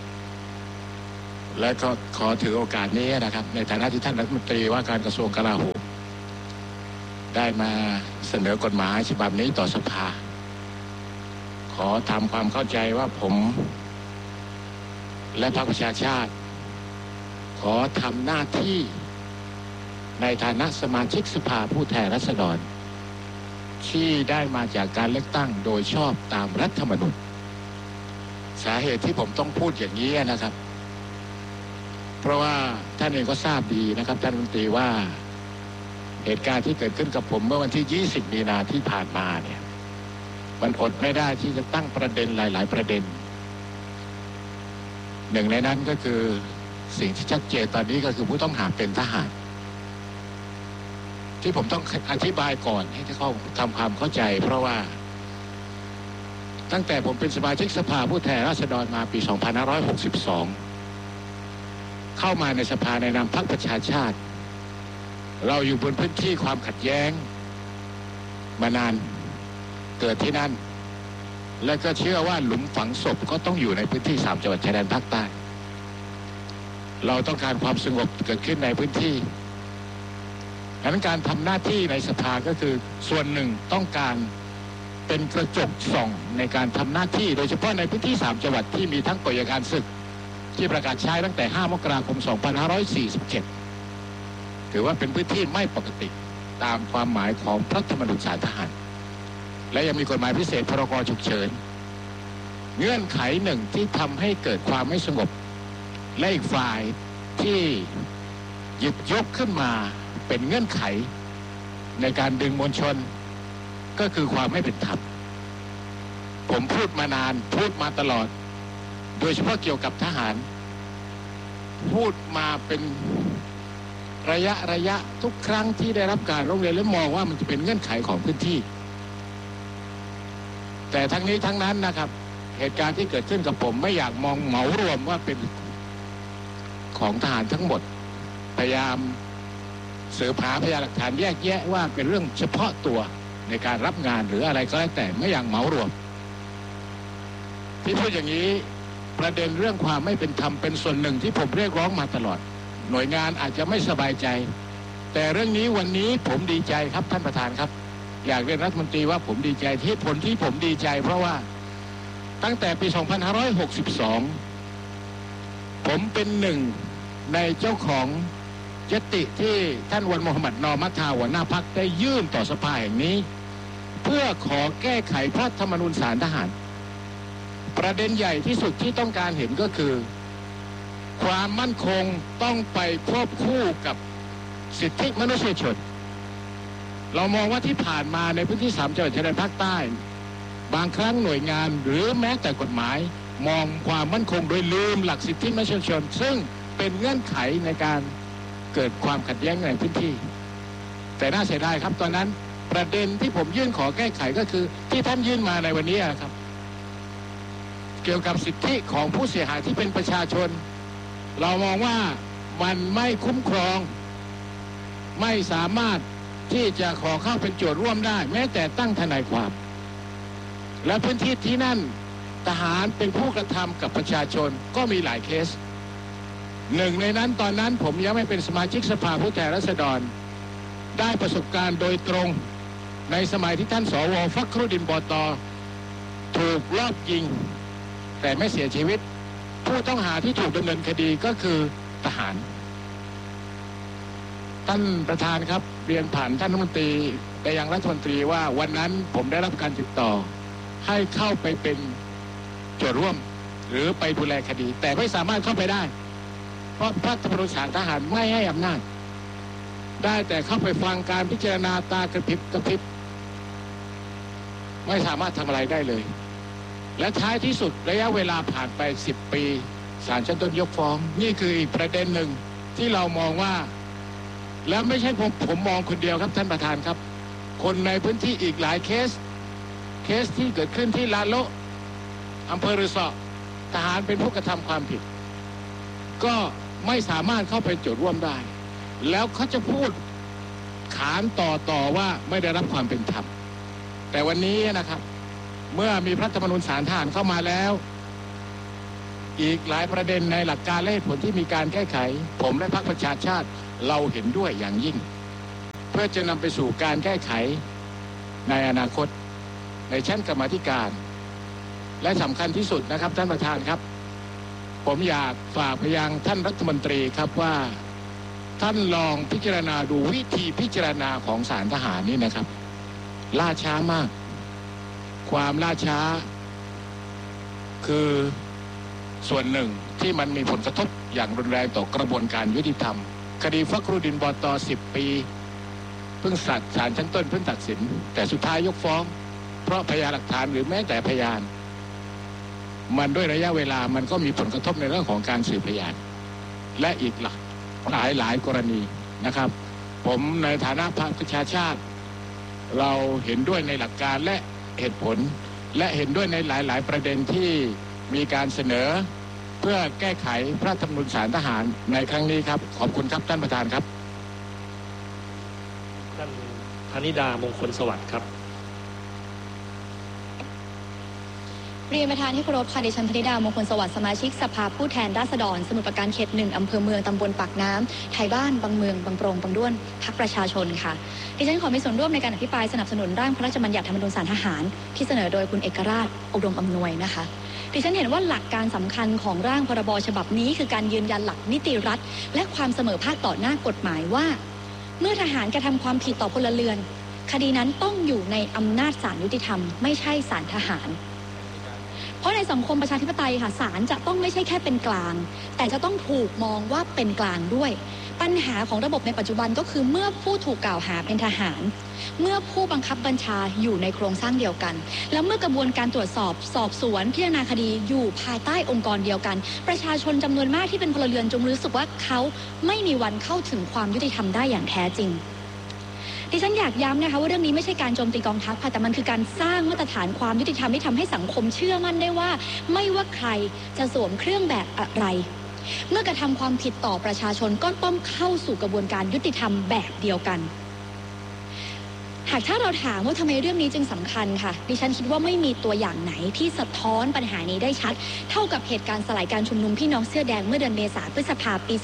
และก็ขอถือโอกาสนี้นะครับในฐานะที่ท่านรัฐมนตรีว่าการกระทรวงกลาโหมได้มาเสนอกฎหมายฉบับนี้ต่อสภาขอทำความเข้าใจว่าผมและพรรคประชาชาติขอทำหน้าที่ในฐานะสมาชิกสภาผู้แทนราษฎรที่ได้มาจากการเลือกตั้งโดยชอบตามรัฐธรรมนูญสาเหตุที่ผมต้องพูดอย่างนี้นะครับเพราะว่าท่านเองก็ทราบดีนะครับท่านรัฐมนตรีว่าเหตุการณ์ที่เกิดขึ้นกับผมเมื่อวันที่20 มีนาที่ผ่านมาเนี่ยมันอดไม่ได้ที่จะตั้งประเด็นหลายๆประเด็นหนึ่งในนั้นก็คือสิ่งที่ชัดเจนตอนนี้ก็คือผู้ต้องหาเป็นทหารที่ผมต้องอธิบายก่อนให้เขาทำความเข้าใจเพราะว่าตั้งแต่ผมเป็นสมาชิกสภาผู้แทนราษฎรมาปี 2562 เข้ามาในสภาในนามพรรคประชาชาติเราอยู่บนพื้นที่ความขัดแย้งมานานเกิดที่นั่นและก็เชื่อว่าหลุมฝังศพก็ต้องอยู่ในพื้นที่3 จังหวัดชายแดนภาคใต้เราต้องการความสงบเกิดขึ้นในพื้นที่ดังนั้นการทำหน้าที่ในสภาก็คือส่วนหนึ่งต้องการเป็นกระจกส่องในการทำหน้าที่โดยเฉพาะในพื้นที่3 จังหวัดที่มีทั้งกฎอัยการศึกที่ประกาศใช้ตั้งแต่5 มกราคม 2547ถือว่าเป็นพื้นที่ไม่ปกติตามความหมายของรัฐธรรมนูญศาลทหารและยังมีกฎหมายพิเศษพรก.ฉุกเฉินเงื่อนไขหนึ่งที่ทำให้เกิดความไม่สงบและอีกฝ่ายที่หยิบยกขึ้นมาเป็นเงื่อนไขในการดึงมวลชนก็คือความไม่เป็นธรรมผมพูดมานานพูดมาตลอดโดยเฉพาะเกี่ยวกับทหารพูดมาเป็นระยะทุกครั้งที่ได้รับการร้องเรียนและมองว่ามันจะเป็นเงื่อนไขของพื้นที่แต่ทั้งนี้ทั้งนั้นนะครับเหตุการณ์ที่เกิดขึ้นกับผมไม่อยากมองเหมารวมว่าเป็นของทหารทั้งหมดพยายามสืบหาพยานหลักฐานแยกแยะว่าเป็นเรื่องเฉพาะตัวในการรับงานหรืออะไรก็แล้วแต่ไม่อยากเหมารวมที่พูดอย่างนี้ประเด็นเรื่องความไม่เป็นธรรมเป็นส่วนหนึ่งที่ผมเรียกร้องมาตลอดหน่วยงานอาจจะไม่สบายใจแต่เรื่องนี้วันนี้ผมดีใจครับท่านประธานครับอยากเรียนรัฐมนตรีว่าผมดีใจที่ผลที่ผมดีใจเพราะว่าตั้งแต่ปี 2562 ผมเป็นหนึ่งในเจ้าของยติที่ท่านวันมูฮัมหมัดนอมัทธาหัวหน้าพรรคได้ยื่นต่อสภาแห่งนี้เพื่อขอแก้ไขรัฐธรรมนูญศาลทหารประเด็นใหญ่ที่สุดที่ต้องการเห็นก็คือความมั่นคงต้องไปควบคู่กับสิทธิมนุษยชนเรามองว่าที่ผ่านมาในพื้นที่3 จังหวัดชายแดนภาคใต้บางครั้งหน่วยงานหรือแม้แต่กฎหมายมองความมั่นคงโดยลืมหลักสิทธิมนุษยชนซึ่งเป็นเงื่อนไขในการเกิดความขัดแย้งในพื้นที่แต่น่าเสียดายครับตอนนั้นประเด็นที่ผมยื่นขอแก้ไขก็คือที่ท่านยื่นมาในวันนี้ครับเกี่ยวกับสิทธิของผู้เสียหายที่เป็นประชาชนเรามองว่ามันไม่คุ้มครองไม่สามารถที่จะขอเข้าเป็นโจทย์ร่วมได้แม้แต่ตั้งทนายความและพื้นที่ที่นั่นทหารเป็นผู้กระทำกับประชาชนก็มีหลายเคสหนึ่งในนั้นตอนนั้นผมยังไม่เป็นสมาชิกสภาผู้แทนราษฎรได้ประสบการณ์โดยตรงในสมัยที่ท่านสว.ฟักรุดิน บอตอถูกลอบยิงแต่ไม่เสียชีวิตผู้ต้องหาที่ถูกดำเนินคดีก็คือทหารท่านประธานครับเรียนผ่านท่านรัฐมนตรีไปยังรัฐมนตรีว่าวันนั้นผมได้รับการติดต่อให้เข้าไปเป็นโจทย์ร่วมหรือไปดูแลคดีแต่ไม่สามารถเข้าไปได้เพราะรัฐธรรมนูญศาลทหารไม่ให้อำนาจได้แต่เข้าไปฟังการพิจารณาตากระพริบไม่สามารถทำอะไรได้เลยและท้ายที่สุดระยะเวลาผ่านไป10 ปีศาลชั้นต้นยกฟ้องนี่คืออีกประเด็นหนึ่งที่เรามองว่าแล้วไม่ใช่ผมมองคนเดียวครับท่านประธานครับคนในพื้นที่อีกหลายเคสที่เกิดขึ้นที่ลาโลอำเภอรือสอทหารเป็นผู้กระทำความผิดก็ไม่สามารถเข้าไปจุดร่วมได้แล้วเขาจะพูดขานต่อว่าไม่ได้รับความเป็นธรรมแต่วันนี้นะครับเมื่อมีรัฐธรรมนูญศาลทหารเข้ามาแล้วอีกหลายประเด็นในหลักการและเหตุผลที่มีการแก้ไขผมและพรรคประชาชาติเราเห็นด้วยอย่างยิ่งเพื่อจะนำไปสู่การแก้ไขในอนาคตในชั้นกรรมาธิการและสำคัญที่สุดนะครับท่านประธานครับผมอยากฝากไปยังท่านรัฐมนตรีครับว่าท่านลองพิจารณาดูวิธีพิจารณาของศาลทหารนี่นะครับล่าช้ามากความล่าช้าคือส่วนหนึ่งที่มันมีผลกระทบอย่างรุนแรงต่อกระบวนการยุติธรรมคดีฟักรุดินบต10 ปีเพิ่งศาลชั้นต้นเพิ่งตัดสินแต่สุดท้ายยกฟ้องเพราะพยานหลักฐานหรือแม้แต่พยานมันด้วยระยะเวลามันก็มีผลกระทบในเรื่องของการสืบพยานและอีกหลายกรณีนะครับผมในฐานะพรรคประชาชาติเราเห็นด้วยในหลักการและเหตุผลและเห็นด้วยในหลายประเด็นที่มีการเสนอเพื่อแก้ไขพระธรรมนูญศาลทหารในครั้งนี้ครับขอบคุณครับท่านประธานครับท่านพนิดามงคลสวัสดิ์ครับเรียนประธานที่เคารพค่ะดิฉันพนิดามงคลสวัสดิ์สมาชิกสภาผู้แทนราษฎรสมุทรปราการเขต 1อำเภอเมืองตำบลปากน้ำไทยบ้านบางเมืองบางโปร่งบางด้วนพรรคประชาชนค่ะดิฉันขอมีส่วนร่วมในการอภิปรายสนับสนุนร่างพระราชบัญญัติธรรมนูญศาลทหารที่เสนอโดยคุณเอกราชอุดมอำนวยนะคะดิฉันเห็นว่าหลักการสำคัญของร่างพรบฉบับนี้คือการยืนยันหลักนิติรัฐและความเสมอภาคต่อหน้ากฎหมายว่าเมื่อทหารกระทำความผิดต่อพลเรือนคดีนั้นต้องอยู่ในอำนาจศาลยุติธรรมไม่ใช่ศาลทหารเพราะในสังคมประชาธิปไตยค่ะศาลจะต้องไม่ใช่แค่เป็นกลางแต่จะต้องถูกมองว่าเป็นกลางด้วยปัญหาของระบบในปัจจุบันก็คือเมื่อผู้ถูกกล่าวหาเป็นทหารเมื่อผู้บังคับบัญชาอยู่ในโครงสร้างเดียวกันแล้วเมื่อกระบวนการตรวจสอบสอบสวนพิจารณาคดีอยู่ภายใต้องค์กรเดียวกันประชาชนจำนวนมากที่เป็นพลเรือนจงรู้สึกว่าเขาไม่มีวันเข้าถึงความยุติธรรมได้อย่างแท้จริงดิฉันอยากย้ำนะคะว่าเรื่องนี้ไม่ใช่การโจมตีกองทัพค่ะแต่มันคือการสร้างมาตรฐานความยุติธรรมที่ทำให้สังคมเชื่อมั่นได้ว่าไม่ว่าใครจะสวมเครื่องแบบอะไรเมื่อกระทำความผิดต่อประชาชนก็ต้องเข้าสู่กระบวนการยุติธรรมแบบเดียวกันหากถ้าเราถามว่าทำไมเรื่องนี้จึงสำคัญค่ะดิฉันคิดว่าไม่มีตัวอย่างไหนที่สะท้อนปัญหานี้ได้ชัดเท่ากับเหตุการณ์สลายการชุมนุมพี่น้องเสื้อแดงเมื่อเดือนเมษายนพฤษภาคมปี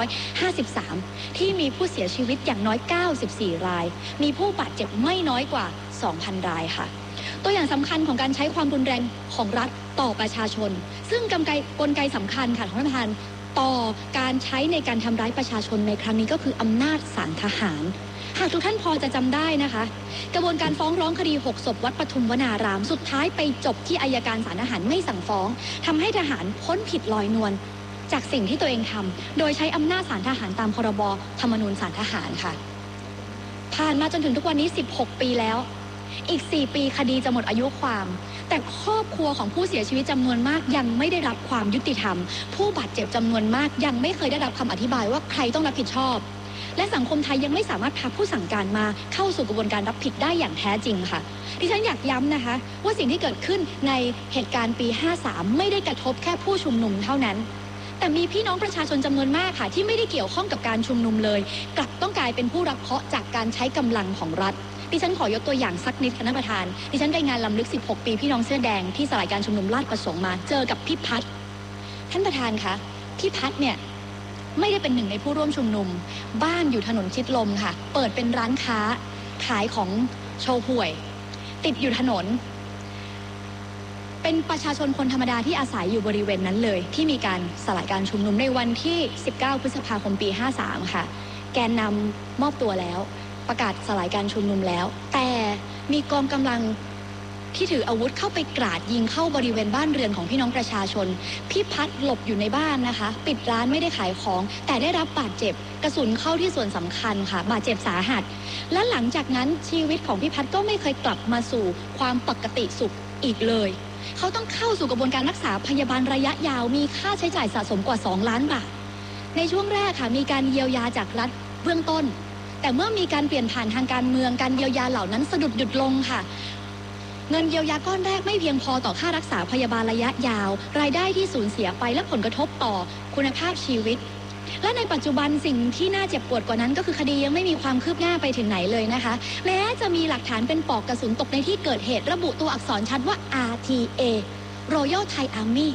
2553 ที่มีผู้เสียชีวิตอย่างน้อย 94 รายมีผู้บาดเจ็บไม่น้อยกว่า 2,000 รายค่ะตัวอย่างสำคัญของการใช้ความรุนแรงของรัฐต่อประชาชนซึ่งกลไกสำคัญค่ะท่านประธานต่อการใช้ในการทำร้ายประชาชนในครั้งนี้ก็คืออำนาจศาลทหารหากทุกท่านพอจะจำได้นะคะกระบวนการฟ้องร้องคดี6 ศพวัดปทุมวนารามสุดท้ายไปจบที่อัยการศาลทหารไม่สั่งฟ้องทำให้ทหารพ้นผิดลอยนวลจากสิ่งที่ตัวเองทำโดยใช้อำนาจศาลทหารตามพรบธรรมนูญศาลทหารค่ะผ่านมาจนถึงทุกวันนี้16 ปีแล้วอีก4 ปีคดีจะหมดอายุความแต่ครอบครัวของผู้เสียชีวิตจำนวนมากยังไม่ได้รับความยุติธรรมผู้บาดเจ็บจำนวนมากยังไม่เคยได้รับคำอธิบายว่าใครต้องรับผิดชอบและสังคมไทยยังไม่สามารถพาผู้สั่งการมาเข้าสู่กระบวนการรับผิดได้อย่างแท้จริงค่ะดิฉันอยากย้ำนะคะว่าสิ่งที่เกิดขึ้นในเหตุการณ์ปี 53 ไม่ได้กระทบแค่ผู้ชุมนุมเท่านั้นแต่มีพี่น้องประชาชนจำนวนมากค่ะที่ไม่ได้เกี่ยวข้องกับการชุมนุมเลยกลับต้องกลายเป็นผู้รับเคราะห์จากการใช้กำลังของรัฐดิฉันขอยกตัวอย่างสักนิดค่ะท่านประธานดิฉันไปงานรำลึก16 ปีพี่น้องเสื้อแดงที่สลายการชุมนุมราชประสงค์มาเจอกับพี่พัฒน์ท่านประธานคะพี่พัฒน์เนี่ยไม่ได้เป็นหนึ่งในผู้ร่วมชุมนุมบ้านอยู่ถนนชิดลมค่ะเปิดเป็นร้านค้าขายของโชห่วยติดอยู่ถนนเป็นประชาชนคนธรรมดาที่อาศัยอยู่บริเวณนั้นเลยที่มีการสลายการชุมนุมในวันที่19 พฤษภาคมปี 53 ค่ะแกนนำมอบตัวแล้วประกาศสลายการชุมนุมแล้วแต่มีกองกำลังที่ถืออาวุธเข้าไปกราดยิงเข้าบริเวณบ้านเรือนของพี่น้องประชาชนพี่พัฒน์หลบอยู่ในบ้านนะคะปิดร้านไม่ได้ขายของแต่ได้รับบาดเจ็บกระสุนเข้าที่ส่วนสำคัญค่ะบาดเจ็บสาหัสและหลังจากนั้นชีวิตของพี่พัฒน์ก็ไม่เคยกลับมาสู่ความปกติสุขอีกเลยเขาต้องเข้าสู่กระบวนการรักษาพยาบาลระยะยาวมีค่าใช้จ่ายสะสมกว่า2 ล้านบาทในช่วงแรกค่ะมีการเยียวยาจากรัฐเบื้องต้นแต่เมื่อมีการเปลี่ยนผ่านทางการเมืองการเยียวยาเหล่านั้นสะดุดหยุดลงค่ะเงินเยียวยาก้อนแรกไม่เพียงพอต่อค่ารักษาพยาบาลระยะยาวรายได้ที่สูญเสียไปและผลกระทบต่อคุณภาพชีวิตและในปัจจุบันสิ่งที่น่าเจ็บปวดกว่านั้นก็คือคดียังไม่มีความคืบหน้าไปถึงไหนเลยนะคะแม้จะมีหลักฐานเป็นปลอกกระสุนตกในที่เกิดเหตุระบุตัวอักษรชัดว่า RTA Royal Thai Army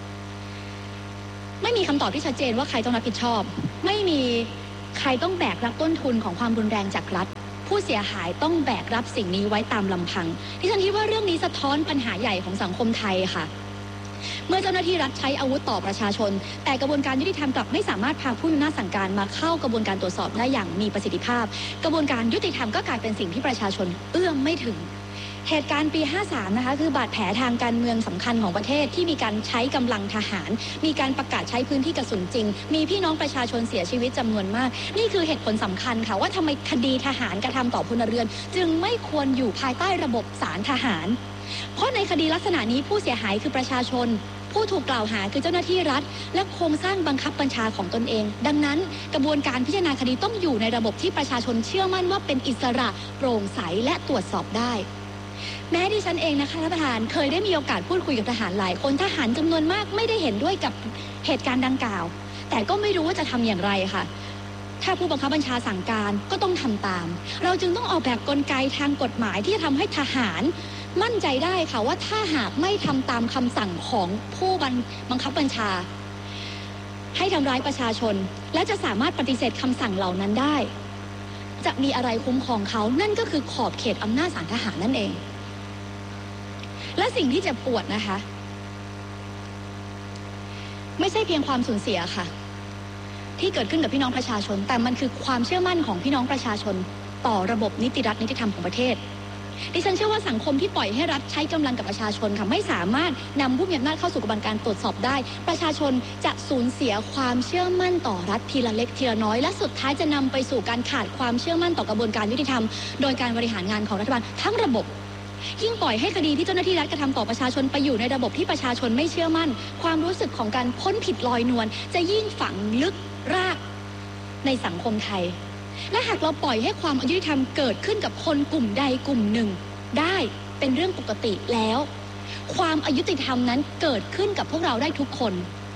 ไม่มีคำตอบที่ชัดเจนว่าใครต้องรับผิดชอบไม่มีใครต้องแบกรับต้นทุนของความรุนแรงจากรัฐผู้เสียหายต้องแบกรับสิ่งนี้ไว้ตามลำพังที่ฉันคิดว่าเรื่องนี้สะท้อนปัญหาใหญ่ของสังคมไทยค่ะเมื่อเจ้าหน้าที่รัฐใช้อาวุธต่อประชาชนแต่กระบวนการยุติธรรมกลับไม่สามารถพาผู้มีอำนาจสั่งการมาเข้ากระบวนการตรวจสอบได้อย่างมีประสิทธิภาพกระบวนการยุติธรรมก็กลายเป็นสิ่งที่ประชาชนเอื้อมไม่ถึงเหตุการณ์ปี 53 นะคะคือบาดแผลทางการเมืองสำคัญของประเทศที่มีการใช้กำลังทหารมีการประกาศใช้พื้นที่กระสุนจริงมีพี่น้องประชาชนเสียชีวิตจำนวนมากนี่คือเหตุผลสำคัญค่ะว่าทำไมคดีทหารกระทำต่อพลเรือนจึงไม่ควรอยู่ภายใต้ระบบศาลทหารเพราะในคดีลักษณะนี้ผู้เสียหายคือประชาชนผู้ถูกกล่าวหาคือเจ้าหน้าที่รัฐและโครงสร้างบังคับบัญชาของตนเองดังนั้นกระบวนการพิจารณาคดีต้องอยู่ในระบบที่ประชาชนเชื่อมั่นว่าเป็นอิสระโปร่งใสและตรวจสอบได้แม้ดิฉันเองนะคะท่านประธานเคยได้มีโอกาสพูดคุยกับทหารหลายคนทหารจำนวนมากไม่ได้เห็นด้วยกับเหตุการณ์ดังกล่าวแต่ก็ไม่รู้ว่าจะทำอย่างไรค่ะถ้าผู้บังคับบัญชาสั่งการก็ต้องทำตามเราจึงต้องออกแบบกลไกทางกฎหมายที่จะทำให้ทหารมั่นใจได้ค่ะว่าถ้าหากไม่ทำตามคำสั่งของผู้บังคับบัญชาให้ทำร้ายประชาชนและจะสามารถปฏิเสธคำสั่งเหล่านั้นได้จะมีอะไรคุ้มครองเขานั่นก็คือขอบเขตอำนาจศาลทหารนั่นเองและสิ่งที่เจ็บปวดนะคะไม่ใช่เพียงความสูญเสียค่ะที่เกิดขึ้นกับพี่น้องประชาชนแต่มันคือความเชื่อมั่นของพี่น้องประชาชนต่อระบบนิติรัฐนิติธรรมของประเทศดิฉันเชื่อว่าสังคมที่ปล่อยให้รัฐใช้กำลังกับประชาชนค่ะไม่สามารถนำผู้มีอำนาจเข้าสู่กระบวนการตรวจสอบได้ประชาชนจะสูญเสียความเชื่อมั่นต่อรัฐทีละเล็กทีละน้อยและสุดท้ายจะนำไปสู่การขาดความเชื่อมั่นต่อกระบวนการยุติธรรมโดยการบริหารงานของรัฐบาลทั้งระบบยิ่งปล่อยให้คดีที่เจ้าหน้าที่รัฐกระทำต่อประชาชนไปอยู่ในระบบที่ประชาชนไม่เชื่อมั่นความรู้สึกของการพ้นผิดลอยนวลจะยิ่งฝังลึกรากในสังคมไทยและหากเราปล่อยให้ความอายุติธรรมเกิดขึ้นกับคนกลุ่มใดกลุ่มหนึ่งได้เป็นเรื่องปกติแล้วความอายุติธรรมนั้นเกิดขึ้นกับพวกเราได้ทุกคน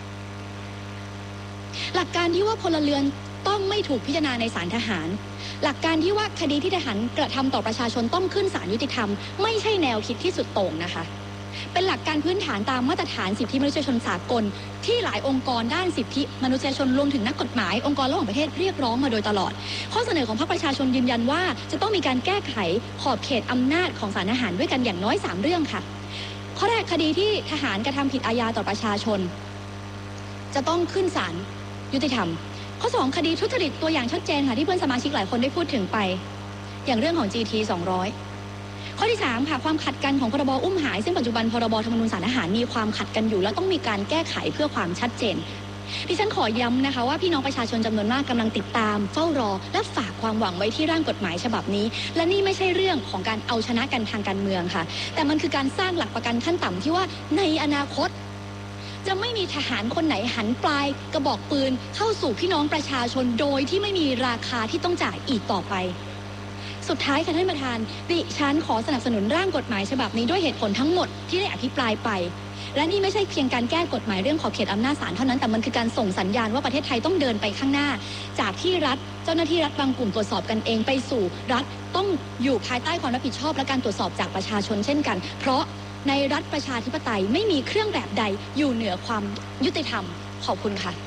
หลักการที่ว่าพลเรือนต้องไม่ถูกพิจารณาในศาลทหารหลักการที่ว่าคดีที่ทหารกระทำต่อประชาชนต้องขึ้นศาลยุติธรรมไม่ใช่แนวคิดที่สุดโต่งนะคะเป็นหลักการพื้นฐานตามมาตรฐานสิทธิมนุษยชนสากลที่หลายองค์กรด้านสิทธิมนุษยชนรวมถึงนักกฎหมายองค์กรระหว่างประเทศเรียกร้องมาโดยตลอดข้อเสนอของพรรคประชาชนยืนยันว่าจะต้องมีการแก้ไขขอบเขตอำนาจของศาลทหารด้วยกันอย่างน้อย3เรื่องค่ะข้อแรกคดีที่ทหารกระทำผิดอาญาต่อประชาชนจะต้องขึ้นศาลยุติธรรมข้อ2คดีทุจริตตัวอย่างชัดเจนค่ะที่เพื่อนสมาชิกหลายคนได้พูดถึงไปอย่างเรื่องของ GT 200ข้อที่3ค่ะความขัดกันของพรบอุ้มหายซึ่งปัจจุบันพรบธรรมนูญศาลทหารมีความขัดกันอยู่และต้องมีการแก้ไขเพื่อความชัดเจนดิฉันขอย้ำนะคะว่าพี่น้องประชาชนจำนวนมากกำลังติดตามเฝ้ารอและฝากความหวังไว้ที่ร่างกฎหมายฉบับนี้และนี่ไม่ใช่เรื่องของการเอาชนะกันทางการเมืองค่ะแต่มันคือการสร้างหลักประกันขั้นต่ำที่ว่าในอนาคตจะไม่มีทหารคนไหนหันปลายกระบอกปืนเข้าสู่พี่น้องประชาชนโดยที่ไม่มีราคาที่ต้องจ่ายอีกต่อไปสุดท้ายค่ะท่านประธานดิฉันขอสนับสนุนร่างกฎหมายฉบับนี้ด้วยเหตุผลทั้งหมดที่ได้อภิปรายไปและนี่ไม่ใช่เพียงการแก้กฎหมายเรื่องขอบเขตอำนาจศาลเท่านั้นแต่มันคือการส่งสัญญาณว่าประเทศไทยต้องเดินไปข้างหน้าจากที่รัฐเจ้าหน้าที่รัฐบางกลุ่มตรวจสอบกันเองไปสู่รัฐต้องอยู่ภายใต้ความรับผิดชอบและการตรวจสอบจากประชาชนเช่นกันเพราะในรัฐประชาธิปไตยไม่มีเครื่องแบบใดอยู่เหนือความยุติธรรมขอบคุณค่ะ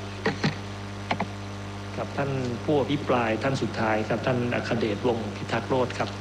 ครับท่านผู้อภิปรายท่านสุดท้ายครับท่านอัครเดช วงศ์พิทักษ์โรจน์ครับ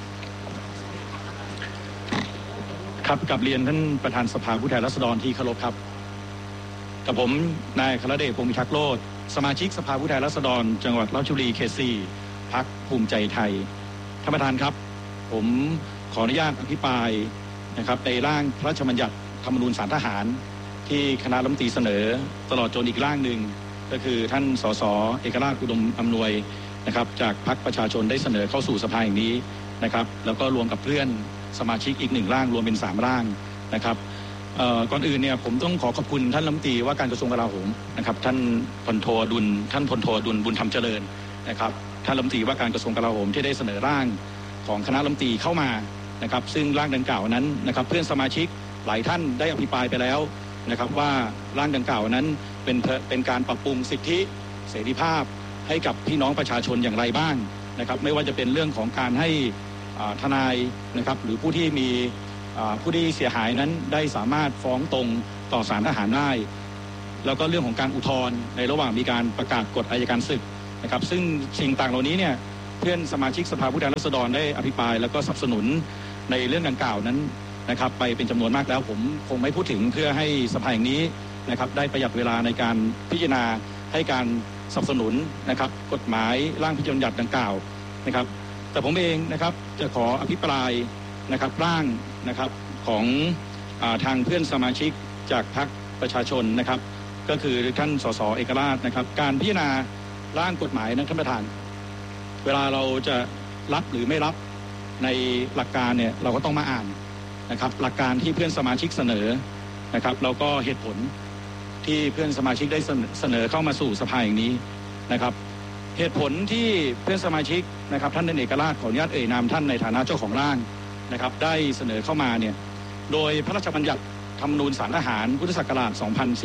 ครับกับเรียนท่านประธานสภาผู้แทนราษฎรที่เคารพครับกับผมนายอัครเดช วงศ์พิทักษ์โรจน์สมาชิกสภาผู้แทนราษฎรจังหวัดราชบุรีเขต 4 พรรคภูมิใจไทยท่านประธานครับผมขออนุญาตอภิปรายนะครับในร่างพระราชบัญญัติธรรมนูญศาลทหารที่คณะรัฐมนตรีเสนอตลอดจนอีกร่างหนึ่งก็คือท่านสสเอกราชอุดมอำนวยนะครับจากพรรคประชาชนได้เสนอเข้าสู่สภาแห่งนี้นะครับแล้วก็รวมกับเพื่อนสมาชิกอีก1ร่างรวมเป็น3ร่างนะครับก่อนอื่นเนี่ยผมต้องขอขอบคุณท่านรัฐมนตรีว่าการกระทรวงกลาโหมนะครับท่านพลโทอดุลบุญธรรมเจริญนะครับท่านรัฐมนตรีว่าการกระทรวงกลาโหมที่ได้เสนอร่างของคณะรัฐมนตรีเข้ามานะครับซึ่งร่างดังกล่าวนั้นนะครับเพื่อนสมาชิกหลายท่านได้อภิปรายไปแล้วนะครับว่าร่างดังกล่าวนั้นเป็นการปรับปรุงสิทธิเสรีภาพให้กับพี่น้องประชาชนอย่างไรบ้างนะครับไม่ว่าจะเป็นเรื่องของการให้ทนายนะครับหรือผู้ที่มีผู้ที่เสียหายนั้นได้สามารถฟ้องตรงต่อศาลทหารได้แล้วก็เรื่องของการอุทธรณ์ในระหว่างมีการประกาศกฎอัยการศึกนะครับซึ่งสิ่งต่างเหล่านี้เนี่ยเพื่อนสมาชิกสภาผู้แทนราษฎรได้อภิปรายแล้วก็สนับสนุนในเรื่องดังกล่าวนั้นนะครับไปเป็นจำนวนมากแล้วผมคงไม่พูดถึงเพื่อให้สภาแห่งนี้นะครับได้ประหยัดเวลาในการพิจารณาให้การสนับสนุนนะครับกฎหมายร่างพระราชบัญญัติดังกล่าวนะครับแต่ผมเองนะครับจะขออภิปรายนะครับร่างนะครับของทางเพื่อนสมาชิกจากพรรคประชาชนนะครับก็คือท่านสสเอกราชนะครับการพิจารณาร่างกฎหมายนะท่านประธานเวลาเราจะรับหรือไม่รับในหลักการเนี่ยเราก็ต้องมาอ่านนะครับหลักการที่เพื่อนสมาชิกเสนอนะครับแล้วก็เหตุผลที่เพื่อนสมาชิกได้เสนอเข้ามาสู่สภาอย่างนี้นะครับเหตุผลที่เพื่อนสมาชิกนะครับท่านเอกราชขออนุญาตเอ่ยนามท่านในฐานะเจ้าของร่างนะครับได้เสนอเข้ามาเนี่ยโดยพระราชบัญญัติธรรมนูญศาลทหารพุทธศักราช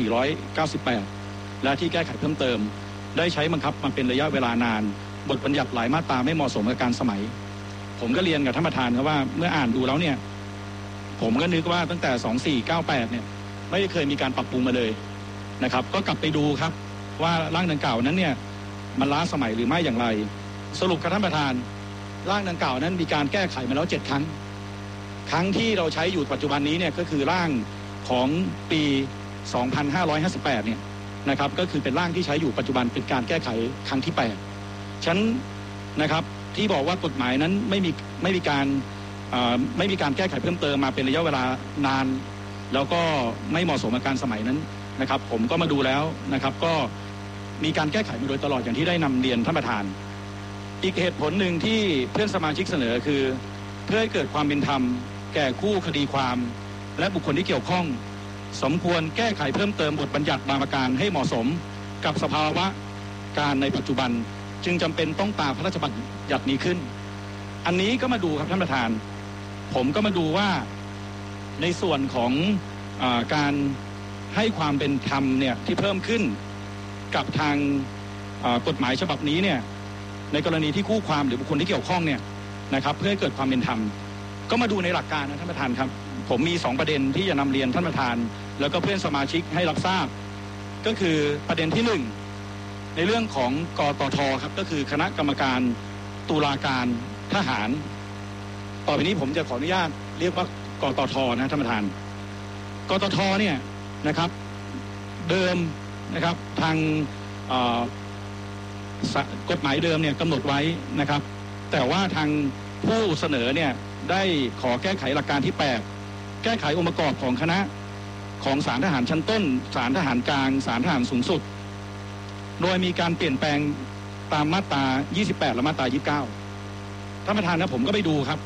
2498 และที่แก้ไขเพิ่มเติมได้ใช้บังคับมาเป็นระยะเวลานานบทบัญญัติหลายมาตราไม่เหมาะสมกับการสมัยผมก็เรียนกับท่านประธานครับว่าเมื่ออ่านดูแล้วเนี่ยผมก็นึกว่าตั้งแต่ 2498 เนี่ยไม่เคยมีการปรับปรุงมาเลยนะครับก็กลับไปดูครับว่าร่างดังกล่าวนั้นเนี่ยมันล้าสมัยหรือไม่อย่างไรสรุปกับท่านประธานร่างดังกล่าวนั้นมีการแก้ไขมาแล้ว7 ครั้งที่เราใช้อยู่ปัจจุบันนี้เนี่ยก็คือร่างของปี 2558 เนี่ยนะครับก็คือเป็นร่างที่ใช้อยู่ปัจจุบันเป็นการแก้ไขครั้งที่8ฉะนั้นนะครับที่บอกว่ากฎหมายนั้นไม่มีการแก้ไขเพิ่มเติมมาเป็นระยะเวลานานแล้วก็ไม่เหมาะสมกับการสมัยนั้นนะครับผมก็มาดูแล้วนะครับก็มีการแก้ไขมาโดยตลอดอย่างที่ได้นำเรียนท่านประธานอีกเหตุผลหนึ่งที่เพื่อนสมาชิกเสนอคือเพื่อให้เกิดความเป็นธรรมแก่คู่คดีความและบุคคลที่เกี่ยวข้องสมควรแก้ไขเพิ่มเติมบทบัญญัติบางประการให้เหมาะสมกับสภาวะการในปัจจุบันจึงจำเป็นต้องตามพระราชบัญญัตินี้ขึ้นอันนี้ก็มาดูครับท่านประธานผมก็มาดูว่าในส่วนของการให้ความเป็นธรรมเนี่ยที่เพิ่มขึ้นกับทางกฎหมายฉบับนี้เนี่ยในกรณีที่คู่ความหรือบุคคลที่เกี่ยวข้องเนี่ยนะครับเพื่อให้เกิดความเป็นธรรมก็มาดูในหลักการนะท่านประธานครับผมมี2 ประเด็นที่จะนำเรียนท่านประธานแล้วก็เพื่อนสมาชิกให้รับทราบก็คือประเด็นที่1ในเรื่องของกตท.ครับก็คือคณะกรรมการตุลาการทหารต่อไปนี้ผมจะขออนุญาตเรียกว่ากตท.นะท่านประธานกตท.เนี่ยนะครับเดิมนะครับทางกฎหมายเดิมเนี่ยกำหนดไว้นะครับแต่ว่าทางผู้เสนอเนี่ยได้ขอแก้ไขหลักการที่8แก้ไของค์ประกอบของคณะของศาลทหารชั้นต้นศาลทหารกลางศาลทหารสูงสุดโดยมีการเปลี่ยนแปลงตามมาตรา28และมาตรา29ท่านประธานนะผมก็ไปดูครับ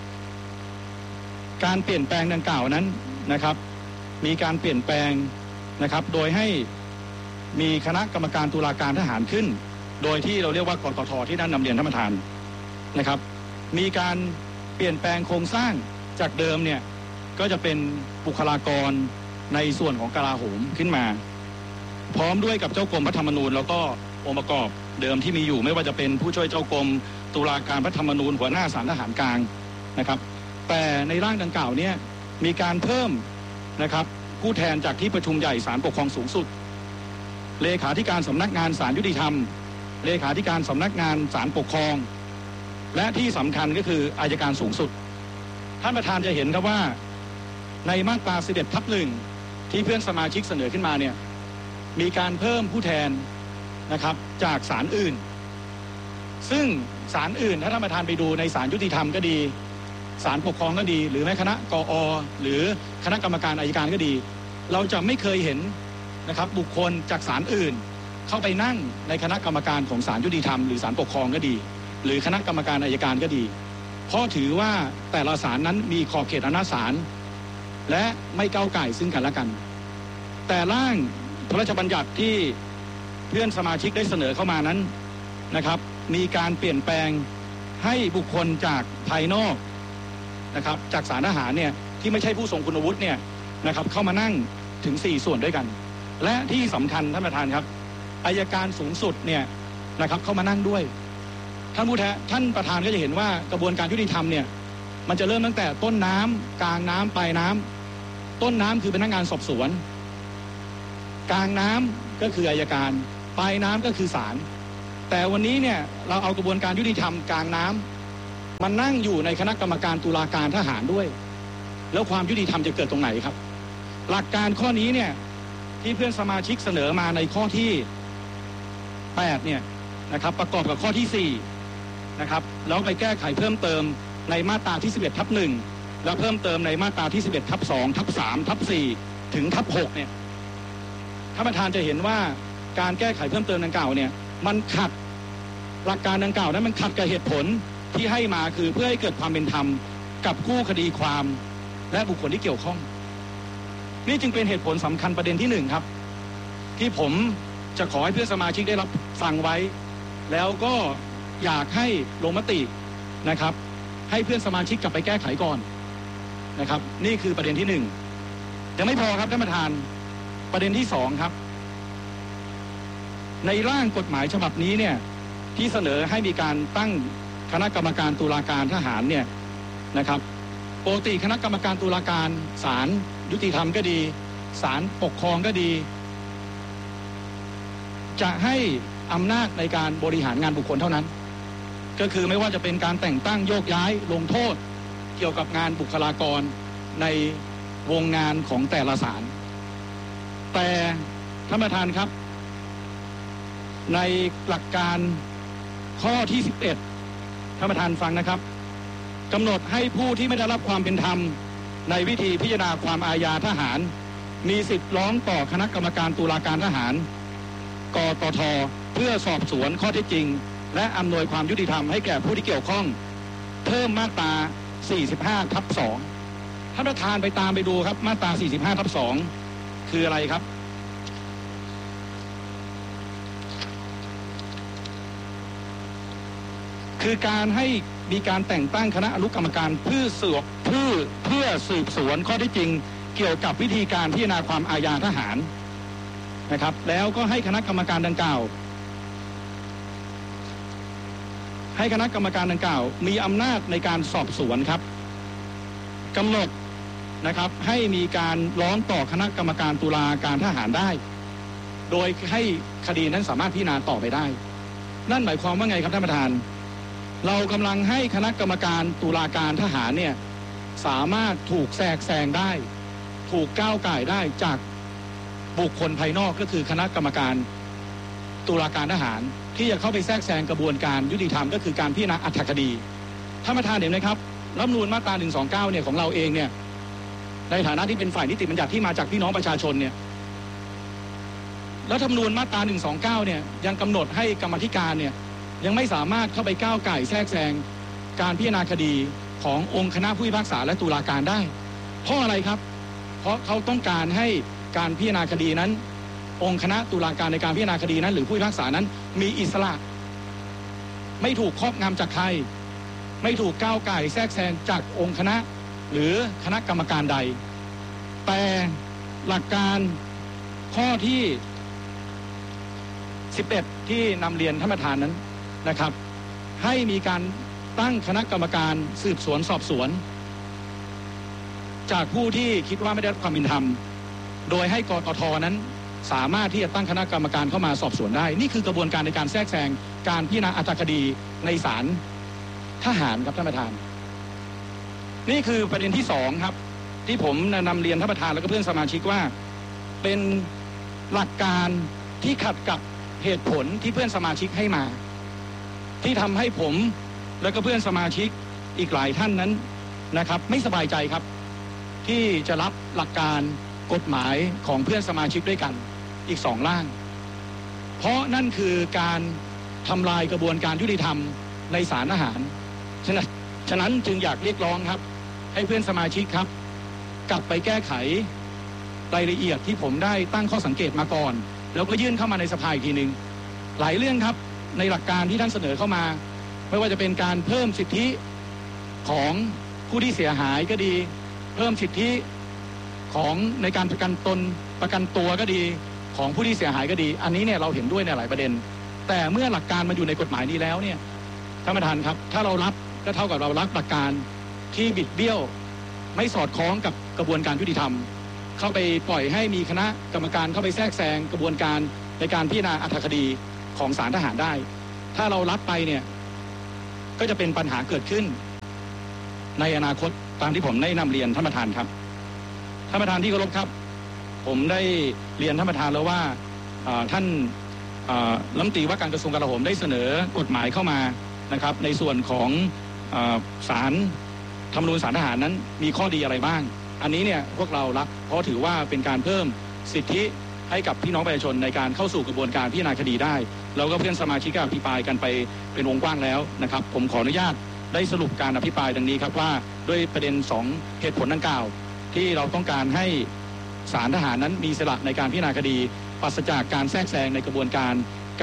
การเปลี่ยนแปลงดังกล่าวนั้นนะครับมีการเปลี่ยนแปลงนะครับโดยให้มีคณะกรรมการตุลาการทหารขึ้นโดยที่เราเรียกว่ากตท.ที่ได้นำเรียนท่านประธานนะครับมีการเปลี่ยนแปลงโครงสร้างจากเดิมเนี่ยก็จะเป็นบุคลากรในส่วนของกลาโหมขึ้นมาพร้อมด้วยกับเจ้ากรมพระธรรมนูญแล้วก็องค์ประกอบเดิมที่มีอยู่ไม่ว่าจะเป็นผู้ช่วยเจ้ากรมตุลาการพระธรรมนูญหัวหน้าศาลทหารกลางนะครับแต่ในร่างดังกล่าวเนี่ยมีการเพิ่มนะครับผู้แทนจากที่ประชุมใหญ่ศาลปกครองสูงสุดเลขาธิการสำนักงานศาลยุติธรรมเลขาธิการสำนักงานศาลปกครองและที่สำคัญก็คืออัยการสูงสุดท่านประธานจะเห็นครับว่าในมาตรา11/1ที่เพื่อนสมาชิกเสนอขึ้นมาเนี่ยมีการเพิ่มผู้แทนนะครับจากศาลอื่นซึ่งศาลอื่นถ้าท่านประธานไปดูในศาลยุติธรรมก็ดีศาลปกครองก็ดีหรือแม้คณะกอ.หรือคณะกรรมการอัยการก็ดีเราจะไม่เคยเห็นนะครับบุคคลจากศาลอื่นเข้าไปนั่งในคณะกรรมการของศาลยุติธรรมหรือศาลปกครองก็ดีหรือคณะกรรมการอัยการก็ดีเพราะถือว่าแต่ละศาลนั้นมีขอบเขตอำนาจศาลและไม่ก้าวก่ายซึ่งกันและกันแต่ร่างพระราชบัญญัติที่เพื่อนสมาชิกได้เสนอเข้ามานั้นนะครับมีการเปลี่ยนแปลงให้บุคคลจากภายนอกนะครับจากศาลทหารเนี่ยที่ไม่ใช่ผู้ทรงคุณวุฒิเนี่ยนะครับเข้ามานั่งถึง4ส่วนด้วยกันและที่สำคัญท่านประธานครับอัยการสูงสุดเนี่ยนะครับเข้ามานั่งด้วยท่านประธานก็จะเห็นว่ากระบวนการยุติธรรมเนี่ยมันจะเริ่มตั้งแต่ต้นน้ำกลางน้ำปลายน้ำต้นน้ำคือพนักงานสอบสวนกลางน้ำก็คืออัยการปลายน้ำก็คือศาลแต่วันนี้เนี่ยเราเอากระบวนการยุติธรรมกลางน้ำมันนั่งอยู่ในคณะกรรมการตุลาการทหารด้วยแล้วความยุติธรรมจะเกิดตรงไหนครับหลักการข้อนี้เนี่ยที่เพื่อนสมาชิกเสนอมาในข้อที่8เนี่ยนะครับประกอบกับข้อที่4นะครับแล้วไปแก้ไขเพิ่มเติมในมาตราที่11/1แล้วเพิ่มเติมในมาตราที่11/2/3/4ถึง/6เนี่ยท่านประธานจะเห็นว่าการแก้ไขเพิ่มเติมดังกล่าวเนี่ยมันขัดหลักการดังกล่าวนั้นมันขัดกับเหตุผลที่ให้มาคือเพื่อให้เกิดความเป็นธรรมกับคู่คดีความและบุคคลที่เกี่ยวข้องนี่จึงเป็นเหตุผลสำคัญประเด็นที่1ครับที่ผมจะขอให้เพื่อนสมาชิกได้รับฟังไว้แล้วก็อยากให้ลงมตินะครับให้เพื่อนสมาชิกกลับไปแก้ไขก่อนนะครับนี่คือประเด็นที่1ยังไม่พอครับท่านประธานประเด็นที่2ครับในร่างกฎหมายฉบับนี้เนี่ยที่เสนอให้มีการตั้งคณะกรรมการตุลาการทหารเนี่ยนะครับปกติคณะกรรมการตุลาการศาลยุติธรรมก็ดีศาลปกครองก็ดีจะให้อำนาจในการบริหารงานบุคคลเท่านั้นก็คือไม่ว่าจะเป็นการแต่งตั้งโยกย้ายลงโทษเกี่ยวกับงานบุคลากรในวงงานของแต่ละศาลแต่ท่านประธานครับในหลักการข้อที่11ท่านประธานฟังนะครับกำหนดให้ผู้ที่ไม่ได้รับความเป็นธรรมในวิธีพิจารณาความอาญาทหารมีสิทธิ์ร้องต่อคณะกรรมการตุลาการทหารกตท.เพื่อสอบสวนข้อเท็จจริงและอำนวยความยุติธรรมให้แก่ผู้ที่เกี่ยวข้องเพิ่มมาตรา45/2ท่านประธานไปตามไปดูครับมาตรา45/2คืออะไรครับคือการให้มีการแต่งตั้งคณะอนุกรรมการเพื่อสืบสวนข้อเท็จจริงเกี่ยวกับวิธีการพิจารณาความอาญาทหารนะครับแล้วก็ให้คณะกรรมการดังกล่าวมีอำนาจในการสอบสวนครับกำหนดนะครับให้มีการร้องต่อคณะกรรมการตุลาการทหารได้โดยให้คดีนั้นสามารถพิจารณาต่อไปได้นั่นหมายความว่าไงครับท่านประธานเรากำลังให้คณะกรรมการตุลาการทหารเนี่ยสามารถถูกแทรกแซงได้ถูกก้าวก่ายได้จากบุคคลภายนอกก็คือคณะกรรมการตุลาการทหารที่จะเข้าไปแทรกแซงกระบวนการยุติธรรมก็คือการพิจารณาอรรถคดีท่านประธานเห็นไหมครับรัฐธรรมนูญมาตรา129เนี่ยของเราเองเนี่ยในฐานะที่เป็นฝ่ายนิติบัญญัติที่มาจากพี่น้องประชาชนเนี่ยรัฐธรรมนูญมาตรา129เนี่ยยังกำหนดให้กรรมธิการเนี่ยยังไม่สามารถเข้าไปก้าวไก่แทรกแซงการพิจารณาคดีขององค์คณะผู้พิพากษาและตุลาการได้เพราะอะไรครับเพราะเขาต้องการให้การพิจารณาคดีนั้นองค์คณะตุลาการในการพิจารณาคดีนั้นหรือผู้พิพากษานั้นมีอิสระไม่ถูกครอบงำจากใครไม่ถูกก้าวไก่แทรกแซงจากองค์คณะหรือคณะกรรมการใดแต่หลักการข้อที่11ที่นำเรียนท่านประธานนั้นนะครับให้มีการตั้งคณะกรรมการสืบสวนสอบสวนจากผู้ที่คิดว่าไม่ได้รับความเป็นธรรมโดยให้กตท.นั้นสามารถที่จะตั้งคณะกรรมการเข้ามาสอบสวนได้นี่คือกระบวนการในการแทรกแซงการพิจารณาอรรถคดีในศาลทหารครับท่านประธานนี่คือประเด็นที่2ครับที่ผมนำเรียนท่านประธานและก็เพื่อนสมาชิกว่าเป็นหลักการที่ขัดกับเหตุผลที่เพื่อนสมาชิกให้มาที่ทำให้ผมและก็เพื่อนสมาชิกอีกหลายท่านนั้นนะครับไม่สบายใจครับที่จะรับหลักการกฎหมายของเพื่อนสมาชิกด้วยกันอีก2ร่างเพราะนั่นคือการทำลายกระบวนการยุติธรรมในศาลทหารฉะนั้นจึงอยากเรียกร้องครับให้เพื่อนสมาชิกครับกลับไปแก้ไขรายละเอียดที่ผมได้ตั้งข้อสังเกตมาก่อนแล้วก็ยื่นเข้ามาในสภาอีกทีนึงหลายเรื่องครับในหลักการที่ท่านเสนอเข้ามาไม่ว่าจะเป็นการเพิ่มสิทธิของผู้ที่เสียหายก็ดีเพิ่มสิทธิของในการประกันตนประกันตัวก็ดีของผู้ที่เสียหายก็ดีอันนี้เนี่ยเราเห็นด้วยในหลายประเด็นแต่เมื่อหลักการมันอยู่ในกฎหมายนี้แล้วเนี่ยท่านประธานครับถ้าเรารับก็เท่ากับเรารับหลักการที่บิดเบี้ยวไม่สอดคล้องกับกระบวนการยุติธรรมเข้าไปปล่อยให้มีคณะกรรมการเข้าไปแทรกแซงกระบวนการในการพิจารณาอัตถคดีของศาลทหารได้ถ้าเรารับไปเนี่ยก็จะเป็นปัญหาเกิดขึ้นในอนาคตตามที่ผมได้นำเรียนท่านประธานครับท่านประธานที่เคารพครับผมได้เรียนท่านประธานแล้วว่าท่านรัฐมนตรีว่าการกระทรวงกลาโหมได้เสนอกฎหมายเข้ามานะครับในส่วนของศาลธรรมนูญศาลทหารนั้นมีข้อดีอะไรบ้างอันนี้เนี่ยพวกเรารับเพราะถือว่าเป็นการเพิ่มสิทธิให้กับพี่น้องประชาชนในการเข้าสู่กระบวนการพิจารณาคดีได้แล้วก็เพื่อนสมาชิกก็อภิปรายกันไปเป็นวงกว้างแล้วนะครับผมขออนุญาตได้สรุปการอภิปรายดังนี้ครับว่าด้วยประเด็น2เหตุผลดังกล่าวที่เราต้องการให้ศาลทหารนั้นมีอิสระในการพิจารณาคดีปราศจากการแทรกแซงในกระบวนการ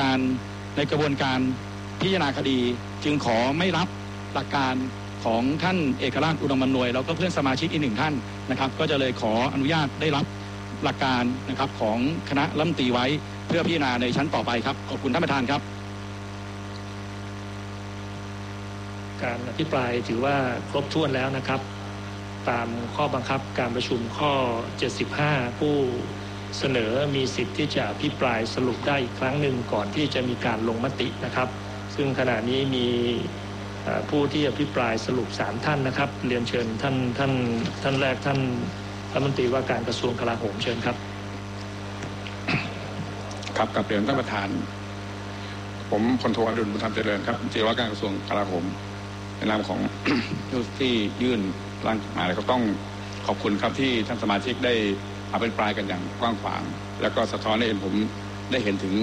พิจารณาคดีจึงขอไม่รับหลักการของท่านเอกราชอุดมอำนวยแล้วก็เพื่อนสมาชิกอีก1ท่านนะครับก็จะเลยขออนุญาตได้รับหลักการนะครับของคณะรัฐมนตรีไว้เพื่อพิจารณาในชั้นต่อไปครับขอบคุณท่านประธานครับการอภิปรายถือว่าครบถ้วนแล้วนะครับตามข้อบังคับการประชุมข้อ 75 ผู้เสนอมีสิทธิ์ที่จะอภิปรายสรุปได้อีกครั้งหนึ่งก่อนที่จะมีการลงมตินะครับซึ่งขณะนี้มีผู้ที่อภิปรายสรุป3ท่านนะครับเรียนเชิญท่านแรกท่านรัฐมนตรีว่าการกระทรวงกลาโหมเชิญครับครับกับเรียนท่านประธานผมพลโทอดุลบุญธรรมเจริญครับรัฐมนตรีว่าการกระทรวงกลาโหมในนามของ ที่ยื่นร่างมาก็ต้องขอบคุณครับที่ท่านสมาชิกได้อภิปรายกันอย่างกว้างขวางแล้วก็สะท้อนให้ผมได้เห็นถึง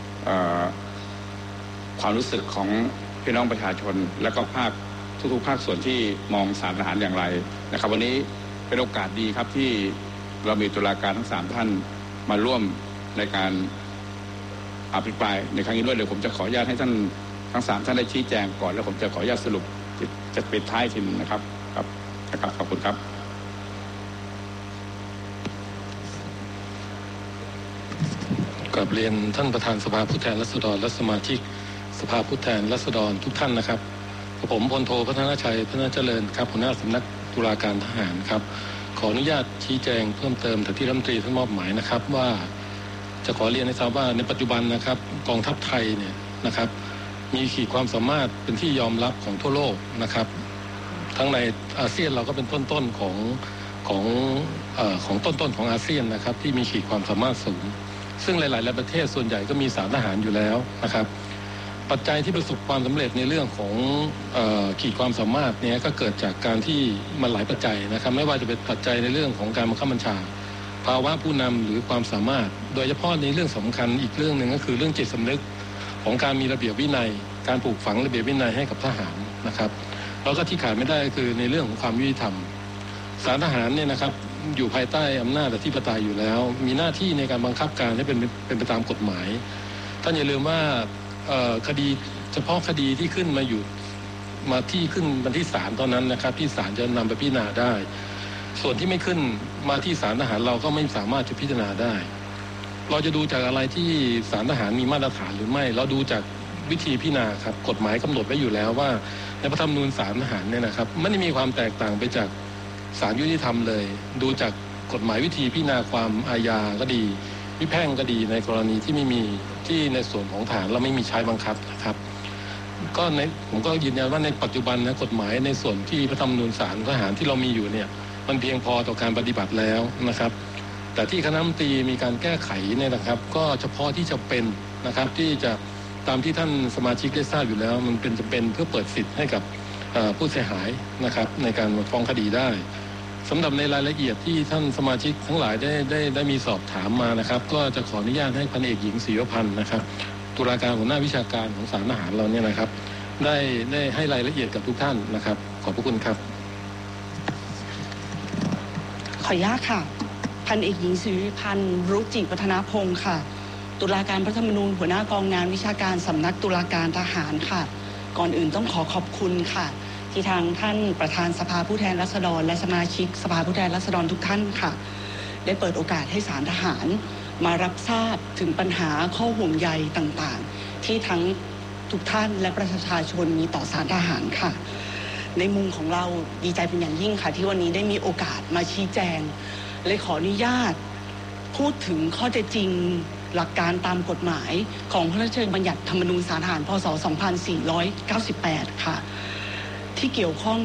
ความรู้สึกของพี่น้องประชาชนและก็ภาคทุกๆภาคส่วนที่มองศาลทหารอย่างไรนะครับวันนี้เป็นโอกาสดีครับที่เรามีตุลาการทั้ง3ท่านมาร่วมในการอภิปรายในครั้งนี้ด้วยเดี๋ยวผมจะขออนุญาตให้ท่านทั้ง3ท่านได้ชี้แจงก่อนแล้วผมจะขออนุญาตสรุปจะปิดท้ายทีนึงนะครับขอบคุณครับกับเรียนท่านประธานสภาผู้แทนราษฎรและสมาชิกสภาผู้แทนราษฎรทุกท่านนะครับผมพลโทพัฒนชัยพัฒนาเจริญครับหัวหน้าสำนักตุลาการทหารครับขออนุญาตชี้แจงเพิ่มเติมแต่ที่รัฐมนตรีท่านมอบหมายนะครับว่าจะขอเรียนให้ทราบว่าในปัจจุบันนะครับกองทัพไทยเนี่ยนะครับมีขีดความสามารถเป็นที่ยอมรับของทั่วโลกนะครับทั้งในอาเซียนเราก็เป็นต้นของอาเซียนนะครับที่มีขีดความสามารถสูงซึ่งหลายๆประเทศส่วนใหญ่ก็มีศาลทหารอยู่แล้วนะครับปัจจัยที่ประสบความสำเร็จในเรื่องของขีดความสามารถเนี่ยก็เกิดจากการที่มันหลายปัจจัยนะครับไม่ว่าจะเป็นปัจจัยในเรื่องของการบังคับบัญชาภาวะผู้นำหรือความสามารถโดยเฉพาะในเรื่องสำคัญอีกเรื่องหนึ่งก็คือเรื่องจิตสำนึกของการมีระเบียบวินัยการปลูกฝังระเบียบวินัยให้กับทหารนะครับแล้วก็ที่ขาดไม่ได้ก็คือในเรื่องของความยุติธรรมศาลทหารเนี่ยนะครับอยู่ภายใต้อำนาจอธิปไตยอยู่แล้วมีหน้าที่ในการบังคับการให้เป็นไปตามกฎหมายท่านอย่าลืมว่าคดีเฉพาะคดีที่ขึ้นมาอยู่มาที่ขึ้นบันที่ศาลตอนนั้นนะครับที่ศาลจะนำไปพิจารณาได้ส่วนที่ไม่ขึ้นมาที่ศาลทหารเราก็ไม่สามารถจะพิจารณาได้เราจะดูจากอะไรที่ศาลทหารมีมาตรฐานหรือไม่เราดูจากวิธีพิจารณาครับกฎหมายกำหนดไว้อยู่แล้วว่าในพระธรรมนูญศาลทหารเนี่ยนะครับไม่ได้มีความแตกต่างไปจากศาลยุติธรรมเลยดูจากกฎหมายวิธีพิจารณาความอาญาก็ดีวิแพ่งก็ดีในกรณีที่ไม่มีที่ในส่วนของฐานเราไม่มีใช้บังคับนะครับก็ผมก็ยืนยันว่าในปัจจุบันนะกฎหมายในส่วนที่พระธรรมนูญศาลทหารที่เรามีอยู่เนี่ยมันเพียงพอต่อการปฏิบัติแล้วนะครับแต่ที่คณะรัฐมนตรีมีการแก้ไขเนี่ยนะครับก็เฉพาะที่จะเป็นนะครับที่จะตามที่ท่านสมาชิกได้ทราบอยู่แล้วมันเป็นจะเป็นเพื่อเปิดสิทธิ์ให้กับผู้เสียหายนะครับในการฟ้องคดีได้สำหรับในรายละเอียดที่ท่านสมาชิกทั้งหลายได้มีสอบถามมานะครับก็จะขออนุญาตให้พันเอกหญิงศรีวพันธ์นะครับตุลาการหัวหน้าวิชาการของศาลทหารเราเนี่ยนะครับได้ให้รายละเอียดกับทุกท่านนะครับขอบพระคุณครับขออนุญาตค่ะพันเอกหญิงศรีวพันธ์รุจิวัฒนพงศ์ค่ะตุลาการพระธรรมนูญหัวหน้ากองงานวิชาการสำนักตุลาการทหารค่ะก่อนอื่นต้องขอบคุณค่ะที่ทางท่านประธานสภาผู้แทนราษฎรและสมาชิกสภาผู้แทนราษฎรทุกท่านค่ะได้เปิดโอกาสให้ศาลทหารมารับทราบถึงปัญหาข้อห่วงใยต่างๆที่ทั้งทุกท่านและประชาชนมีต่อศาลทหารค่ะในมุมของเราดีใจเป็นอย่างยิ่งค่ะที่วันนี้ได้มีโอกาสมาชี้แจงเลยขออนุญาตพูดถึงข้อเท็จจริงหลักการตามกฎหมายของพระราชบัญญัติธรรมนูญศาลทหารพ.ศ. 2498 ค่ะที่เกี่ยวข้อง